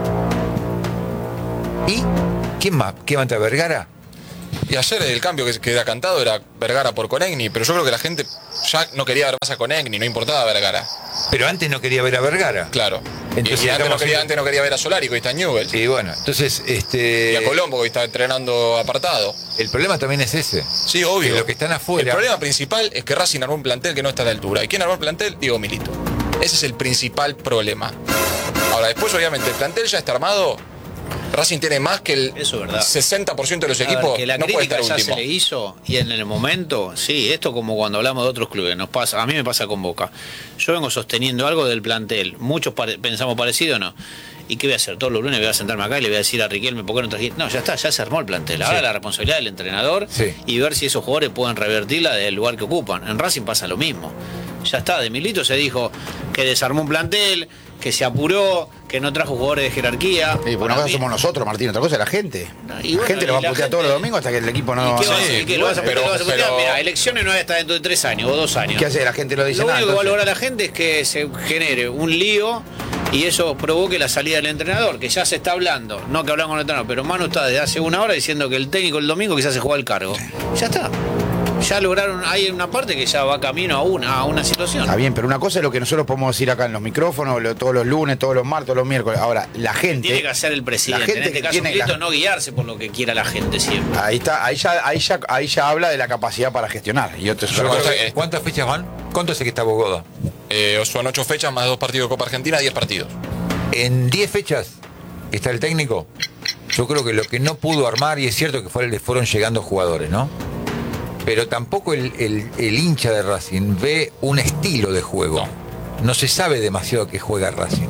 ¿Y quién más? ¿Qué va a entrar? ¿Vergara? Y ayer el cambio que, que era cantado era Vergara por Conegni, pero yo creo que la gente ya no quería ver más a Conegni, no importaba Vergara. Pero antes no quería ver a Vergara. Claro. Entonces y, y antes, no estamos quería, en- antes no quería ver a Solari, que hoy está en Newell's. Y bueno, entonces, este. Y a Colombo, que hoy está entrenando apartado. El problema también es ese. Sí, obvio. Que los que están afuera. El problema principal es que Racing armó un plantel que no está a la altura. ¿Y quién armó el plantel? Diego Milito. Ese es el principal problema. Ahora, después, obviamente, el plantel ya está armado. Racing tiene más que el Eso es verdad. sesenta por ciento de los A ver, equipos. que la no puede crítica estar ya último. se le hizo y en el momento, sí, esto como cuando hablamos de otros clubes, nos pasa, a mí me pasa con Boca. Yo vengo sosteniendo algo del plantel, muchos pare- pensamos parecido o no. ¿Y qué voy a hacer? Todos los lunes voy a sentarme acá y le voy a decir a Riquelme, ¿por qué no trajiste? No, ya está, ya se armó el plantel. Ahora Sí. la responsabilidad del entrenador Sí. y ver si esos jugadores pueden revertirla del lugar que ocupan. En Racing pasa lo mismo. Ya está, de Milito se dijo que desarmó un plantel, que se apuró, que no trajo jugadores de jerarquía. Sí, porque una Para cosa mí- somos nosotros, Martín, otra cosa es la gente. Y la bueno, gente lo va y la a putear todos gente- los domingos hasta que el equipo no. ¿Y qué, no- vas a- Sí, y qué lo vas a bueno, pero, pero- pero- Mira, elecciones no va a estar dentro de tres años o dos años. ¿Qué hace? La gente lo dice Lo nada. único que va a entonces- lograr la gente es que se genere un lío y eso provoque la salida del entrenador, que ya se está hablando. No que hablamos con el entrenador, pero Manu está desde hace una hora diciendo que el técnico el domingo quizás se juega el cargo. Ya está. Ya lograron, hay una parte que ya va camino a una, a una situación. Está bien, pero una cosa es lo que nosotros podemos decir acá en los micrófonos, lo- todos los lunes, todos los martes, todos los miércoles. Ahora, la gente. Tiene que hacer el presidente. la gente en este que caso, tiene Milito, la- no guiarse por lo que quiera la gente siempre. Ahí está, ahí ya, ahí ya, ahí ya habla de la capacidad para gestionar. Y otro es otra Yo cosa. creo que- ¿Cuántas fechas van? ¿Cuánto hace que está Bogoda? Eh, son ocho fechas más dos partidos de Copa Argentina, diez partidos. En diez fechas está el técnico. Yo creo que lo que no pudo armar, y es cierto que fue, le fueron llegando jugadores, ¿no? Pero tampoco el, el- el hincha de Racing ve un estilo de juego. No se sabe demasiado que juega Racing.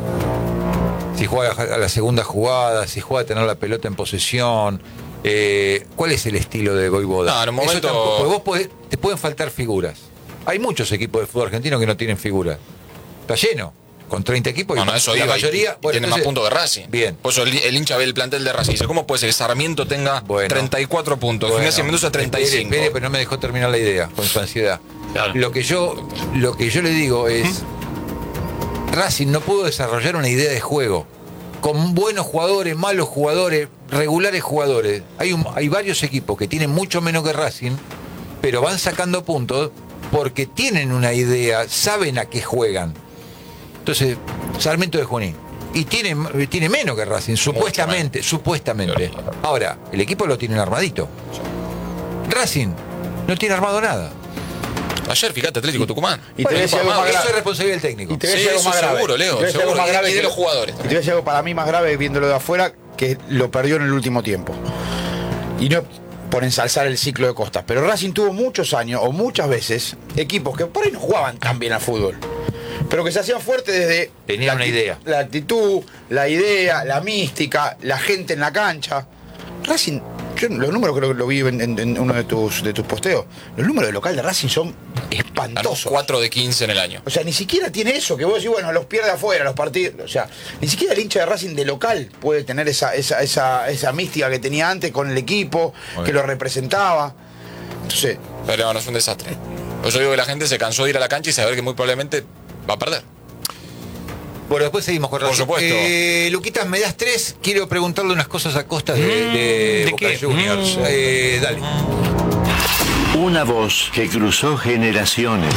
Si juega a la segunda jugada, si juega a tener la pelota en posesión. eh, ¿Cuál es el estilo de Voivoda? No, en un Eso momento- tampoco, porque vos podés- te pueden faltar figuras. Hay muchos equipos de fútbol argentino que no tienen figuras. Está lleno, con treinta equipos. No, y no, eso la iba, y- mayoría. y bueno, tiene más entonces- puntos que Racing. Bien. Por eso el, el hincha ve el plantel de Racing y dice, ¿cómo puede ser que Sarmiento tenga Bueno. treinta y cuatro puntos? Bueno, Gimnasia y Mendoza treinta y cinco. espere, espere, pero no me dejó terminar la idea con su ansiedad. Claro. Lo que yo, lo que yo le digo es, Racing no pudo desarrollar una idea de juego. Con buenos jugadores, malos jugadores, regulares jugadores. Hay, un, hay varios equipos que tienen mucho menos que Racing, pero van sacando puntos porque tienen una idea, saben a qué juegan. Entonces, Sarmiento de Junín. Y tiene, tiene menos que Racing, supuestamente, supuestamente. Ahora, el equipo lo tiene armadito. Racing no tiene armado nada. Ayer, fíjate, Atlético Tucumán. Y te voy a decir algo más Eso grave. es responsabilidad del técnico. Y te voy a Sí, decir algo eso más grave. seguro, Leo, Y te voy a decir algo seguro. más grave Y de que- los jugadores. Y te voy a decir algo para mí más grave viéndolo de afuera, que lo perdió en el último tiempo. Y no por ensalzar el ciclo de Costas. Pero Racing tuvo muchos años, o muchas veces, equipos que por ahí no jugaban tan bien al fútbol. Pero que se hacían fuertes desde... Tenían la una acti- idea. La actitud, la idea, la mística, la gente en la cancha. Racing, yo los números creo que lo vi en, en- en uno de tus, de tus posteos. Los números de local de Racing son Ganó espantosos. cuatro de quince en el año. O sea, ni siquiera tiene eso, que vos decís, bueno, los pierde afuera, los partidos. O sea, ni siquiera el hincha de Racing de local puede tener esa, esa, esa, esa mística que tenía antes con el equipo, Muy que bien. lo representaba. Entonces, Pero no, es un desastre. Pues yo digo que la gente se cansó de ir a la cancha y saber que muy probablemente va a perder. Bueno, después seguimos con Por Racing. supuesto. Eh, Luquitas, me das tres. Quiero preguntarle unas cosas a Costa de, de ¿de Boca qué? Juniors. Mm. Eh, dale. Una voz que cruzó generaciones.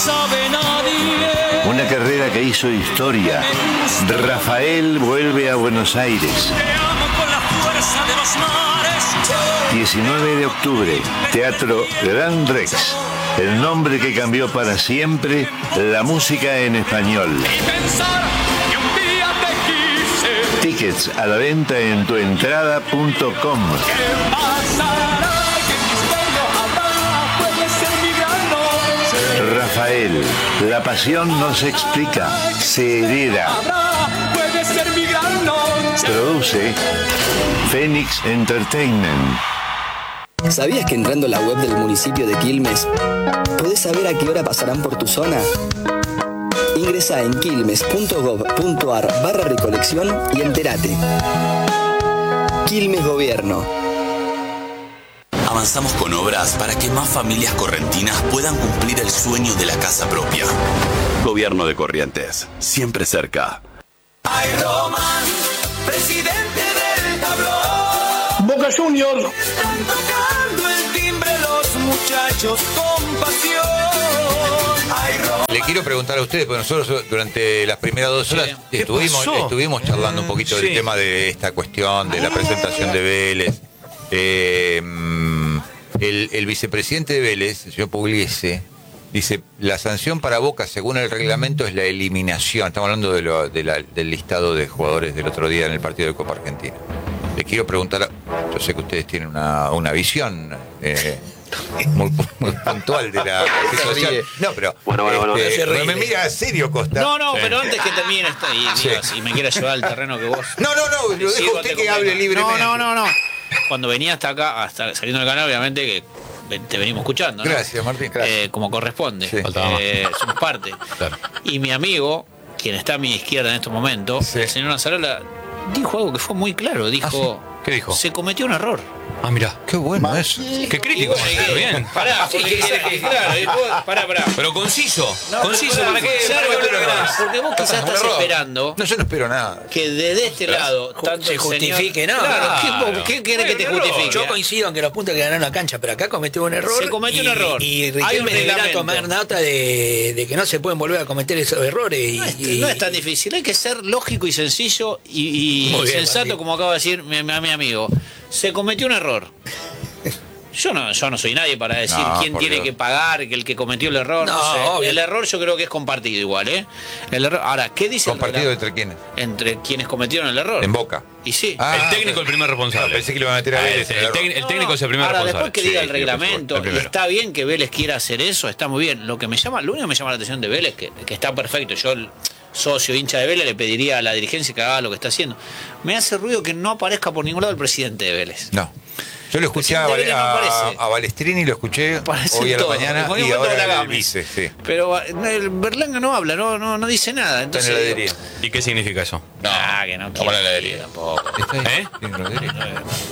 Una carrera que hizo historia. Rafael vuelve a Buenos Aires. diecinueve de octubre, Teatro Gran Rex. El nombre que cambió para siempre la música en español. Tickets a la venta en tuentrada punto com. Rafael, la pasión no se explica, se hereda. Produce Phoenix Entertainment. ¿Sabías que entrando a la web del municipio de Quilmes podés saber a qué hora pasarán por tu zona? Ingresá en quilmes punto gov punto ar barra recolección y entérate. Quilmes Gobierno. Avanzamos con obras para que más familias correntinas puedan cumplir el sueño de la casa propia. Gobierno de Corrientes, siempre cerca. Ay, Román, presidente del tablón. Boca Juniors. Están tocando el timbre los muchachos con pasión. Ay, Román. Le quiero preguntar a ustedes, porque nosotros durante las primeras dos horas ¿Qué estuvimos, pasó? estuvimos charlando un poquito Sí. del tema de esta cuestión, de la presentación de Vélez. Eh, el, el vicepresidente de Vélez, el señor Pugliese, dice, la sanción para Boca, según el reglamento, es la eliminación. Estamos hablando de lo- de la- del listado de jugadores del otro día en el partido de Copa Argentina. Le quiero preguntar, a- yo sé que ustedes tienen una, una visión eh, muy, muy puntual de la situación. No, pero Bueno, bueno, bueno. este, Se ríe. me mira serio, Costa. No, no, Sí. pero antes que termine esto y, Sí. digas, y me quieras llevar al terreno que vos. No, no, no, lo dejo Sigo, a usted te que convenga. hable libremente. No, no, no, no. Cuando venía hasta acá, hasta saliendo del canal, obviamente que te venimos escuchando, ¿no? Gracias, Martín. Eh, como corresponde. Sí. Faltaba más. Eh, somos parte. Claro. Y mi amigo, quien está a mi izquierda en estos momentos, Sí. el señor Nazarola, dijo algo que fue muy claro. Dijo, ¿Qué dijo? se cometió un error. Ah, mira. Qué bueno eso. Qué crítico, Marcelo, bien. Pará, Sí, porque que- quiere que- claro, y vos- pará, pará. Pero conciso. conciso, Pará, ¿para qué? claro, para qué pará, lo pará, lográs? porque vos quizás estás esperando No, yo no espero nada. que desde este lado tanto se el justifique, señor- no. Claro, ¿qué- Claro. ¿qué, quiere que te Bueno, justifique? Yo coincido en que los puntos que ganaron la cancha, pero acá cometió un error. Se cometió y, un error. Y Hay un Riquelme deberá reglamento. tomar nota de, de que no se pueden volver a cometer esos errores. Y, No es, y- no es tan difícil, hay que ser lógico y sencillo y, y Muy bien, sensato, Martín. como acaba de decir mi, mi- mi amigo. Se cometió un error. Yo no, yo no soy nadie para decir No, quién por tiene Dios. que pagar, que el que cometió el error. No, No, sé. obvio. El error yo creo que es compartido igual, ¿eh? El error, ahora, ¿qué dice el ¿Compartido reglamento? entre quiénes? Entre quienes cometieron el error. En Boca. Y sí. Ah, El técnico el primer responsable. No, pensé que lo iba a meter a Ah, Vélez el, en el el tec- error. el técnico es el primer Ahora, responsable. después que diga Sí, el sí, por favor, reglamento, el y primero. está bien que Vélez quiera hacer eso, está muy bien. Lo que me llama, lo único que me llama la atención de Vélez, que, que está perfecto, yo, el socio hincha de Vélez, le pediría a la dirigencia que haga lo que está haciendo. Me hace ruido que no aparezca por ningún lado el presidente de Vélez. No. Yo lo escuché a, presidente de Vélez no a- aparece. a Balestrini, lo escuché Aparecen hoy a la todos. mañana Con y un momento ahora la el Gámez. vice, sí. Pero el Berlanga no habla, no, no, no dice nada. Está en Entonces, la heladería. ¿Y qué significa eso? No, que no Vamos a la quiere heladería. tampoco. Está ahí. ¿Eh? Sí, en la heladería.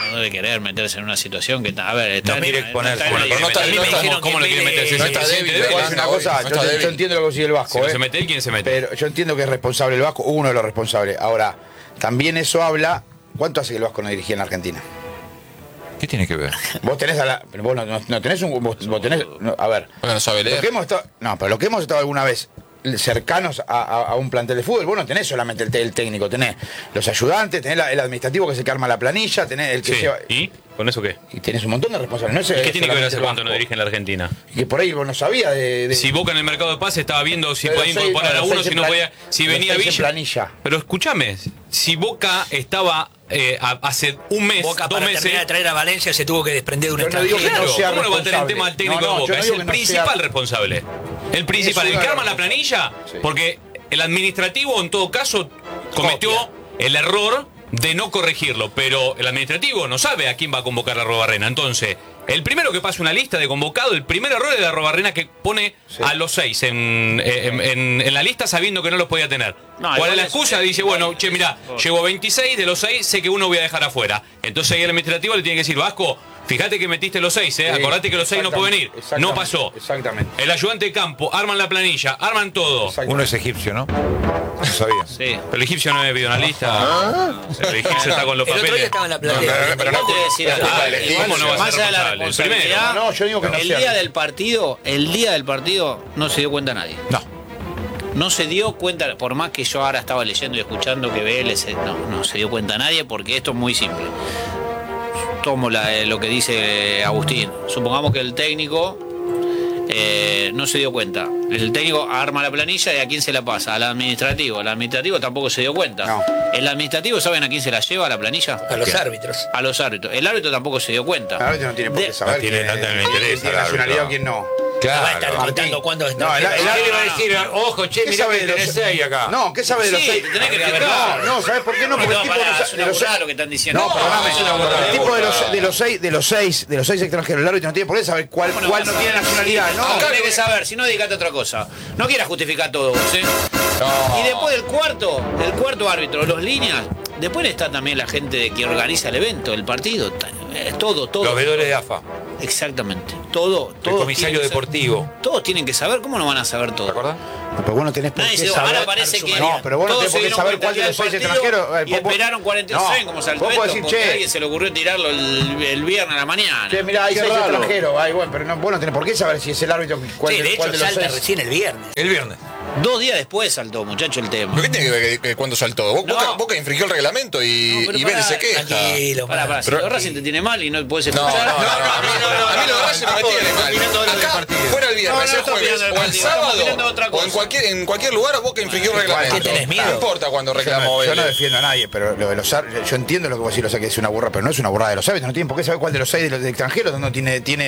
no debe querer meterse en una situación que está. A ver, está No quiere en- exponerse. está en- Bueno, pero no está- A mí no me está- dijeron ¿Cómo que lo quiere Vélez- meterse? no está Se débil, siente Te voy a decir una No, cosa, no yo, está yo débil. entiendo lo que sigue el Vasco, Si no ¿eh? se mete él, ¿quién se mete? Pero yo entiendo que es responsable el Vasco, uno de los responsables. Ahora, también eso habla. ¿Cuánto hace que el Vasco no dirigía en la Argentina? ¿Qué tiene que ver? Vos tenés a la. pero Vos no, no- no tenés un. Vos, vos tenés. no, a ver. Bueno, no sabe Lo leer. que hemos estado, no, pero lo que hemos estado alguna vez cercanos a, a- a un plantel de fútbol, vos no tenés solamente el, el técnico, tenés los ayudantes, tenés la- el administrativo que es el que arma la planilla, tenés el que Sí. lleva. ¿Y? ¿Con eso qué? Y tenés un montón de responsables. No es, ¿Qué es tiene que ver solamente hace el cuánto no Vasco. dirige en la Argentina? Que por ahí vos no sabías de. de- Si Boca en el mercado de pase estaba viendo si de los podía seis- incorporar no, a los uno, seis si en no plan- podía, si los venía seis en Villa. planilla. Pero escúchame, si Boca estaba eh, a- hace un mes, Boca dos para meses. terminar de traer a Valencia se tuvo que desprender de un Yo no digo que extranjero. no Claro, sea ¿cómo no va a tener el responsable? tema al técnico No, no, de yo Boca? no Es digo el que no principal sea- responsable. El principal, Es el una que arma la responsabilidad. planilla, Sí. porque el administrativo en todo caso cometió Copia. el error de no corregirlo, pero el administrativo no sabe a quién va a convocar a Arrobarrena. Entonces, el primero que pasa una lista de convocados, el primer error es de Arrobarrena, que pone Sí. a los seis en, en- en- en la lista sabiendo que no los podía tener. No, ¿Cuál igual es la es- excusa? es- Dice, bueno, che, mirá, llevo veintiséis, de los seis sé que uno voy a dejar afuera. Entonces ahí el administrativo le tiene que decir, Vasco, fíjate que metiste los seis, ¿eh? Sí, Acordate que los seis no pueden ir. No exactamente, pasó. exactamente. El ayudante de campo, arman la planilla, arman todo. Exactamente. Uno es egipcio, ¿no? No sabía. Sí. Pero el egipcio no es videoanalista. El egipcio está con los El otro día papeles. estaba en la No, platea. pero, pero no, Igual te voy a decir algo. Ah, elegir, ¿cómo no va a Más ser allá de la responsable? El responsabilidad, primero. No, yo digo que no el sea. día del partido, el día del partido no se dio cuenta nadie. No. No se dio cuenta, por más que yo ahora estaba leyendo y escuchando que Vélez, eh, no, no se dio cuenta nadie porque esto es muy simple. Tomo la- eh, lo que dice Agustín. Supongamos que el técnico eh, no se dio cuenta. El técnico arma la planilla y ¿a quién se la pasa? Al administrativo. El administrativo tampoco se dio cuenta. No. El administrativo, ¿saben a quién se la lleva a la planilla? A los árbitros. A los árbitros. El árbitro tampoco se dio cuenta. El árbitro no tiene por De- qué saber. No tiene- quién no es- tiene quién interés tiene al nacionalidad o árbitro. quién no. No va a estar Claro. gritando cuándo es No, el- el extranjero. árbitro va a decir, ojo, che, ¿Qué mirá sabe que de tenés los seis acá. No, ¿qué sabe de los Sí, seis? te tenés que No, explicar. no, ¿sabes por qué no? Porque No, el tipo pará, no es sa- una de los burrada seis- lo que están diciendo. No, No, perdóname. es una burrada. El tipo de los, de los seis, de los seis, de los seis extranjeros, el árbitro no tiene por qué saber cuál, ¿Cómo no cuál vas no a tiene saber? nacionalidad. No, No, tenés que saber, si no dedicate a otra cosa. No quieras justificar todo vos, ¿eh? Y después del cuarto, el cuarto árbitro, los líneas, después está también la gente que organiza el evento, el partido, ta- eh, todo, todo. Los veedores de A F A. Exactamente. Todo, El todo. comisario deportivo. Todos tienen que saber, ¿cómo no van a saber ¿Te todo? acordás? pero vos no tenés por Nadie qué se saber. ahora parece que No, pero vos no todos tenés por se qué dieron saber cuenta cuál de ya los del seis partido extranjeros. eh, y vos- vos- esperaron cuarenta y seis No, como vos saltó podés esto, decir, porque a che, alguien se le ocurrió tirarlo el, el viernes a la mañana. che, mirá, hay Qué seis raro. extranjeros. Ay, bueno, pero no, vos no tenés por qué saber si es el árbitro cuál, Sí, de cuál hecho de los salta seis. recién el viernes. El viernes. Dos días después saltó, muchacho, el tema. ¿Pero qué tiene que ver que, que cuando saltó? Boca, No. Boca- Boca infringió el reglamento y, No, pero y Vélez pará, se queja. Tranquilo, Pará, pará, si Pero- lo de Racing te tiene mal y no puedes No, no, no, escuchar. no, no, a mí, a mí lo de Racing no me tiene mal. opinando de lo del Acá, partido. fuera el viernes, No, no el estoy jueves opinando del o el partido, estamos sábado opinando de otra o en cosa. cualquier, en cualquier lugar Boca infringió el reglamento. ¿Qué tenés miedo? No importa cuando Yo reclamó no, yo no Vélez. defiendo a nadie, pero lo de los árbitros, yo entiendo lo que vos decís, lo sé que es una burra, pero no es una burrada de los árbitros, no tienen por qué saber cuál de los seis de los extranjeros no tiene, tiene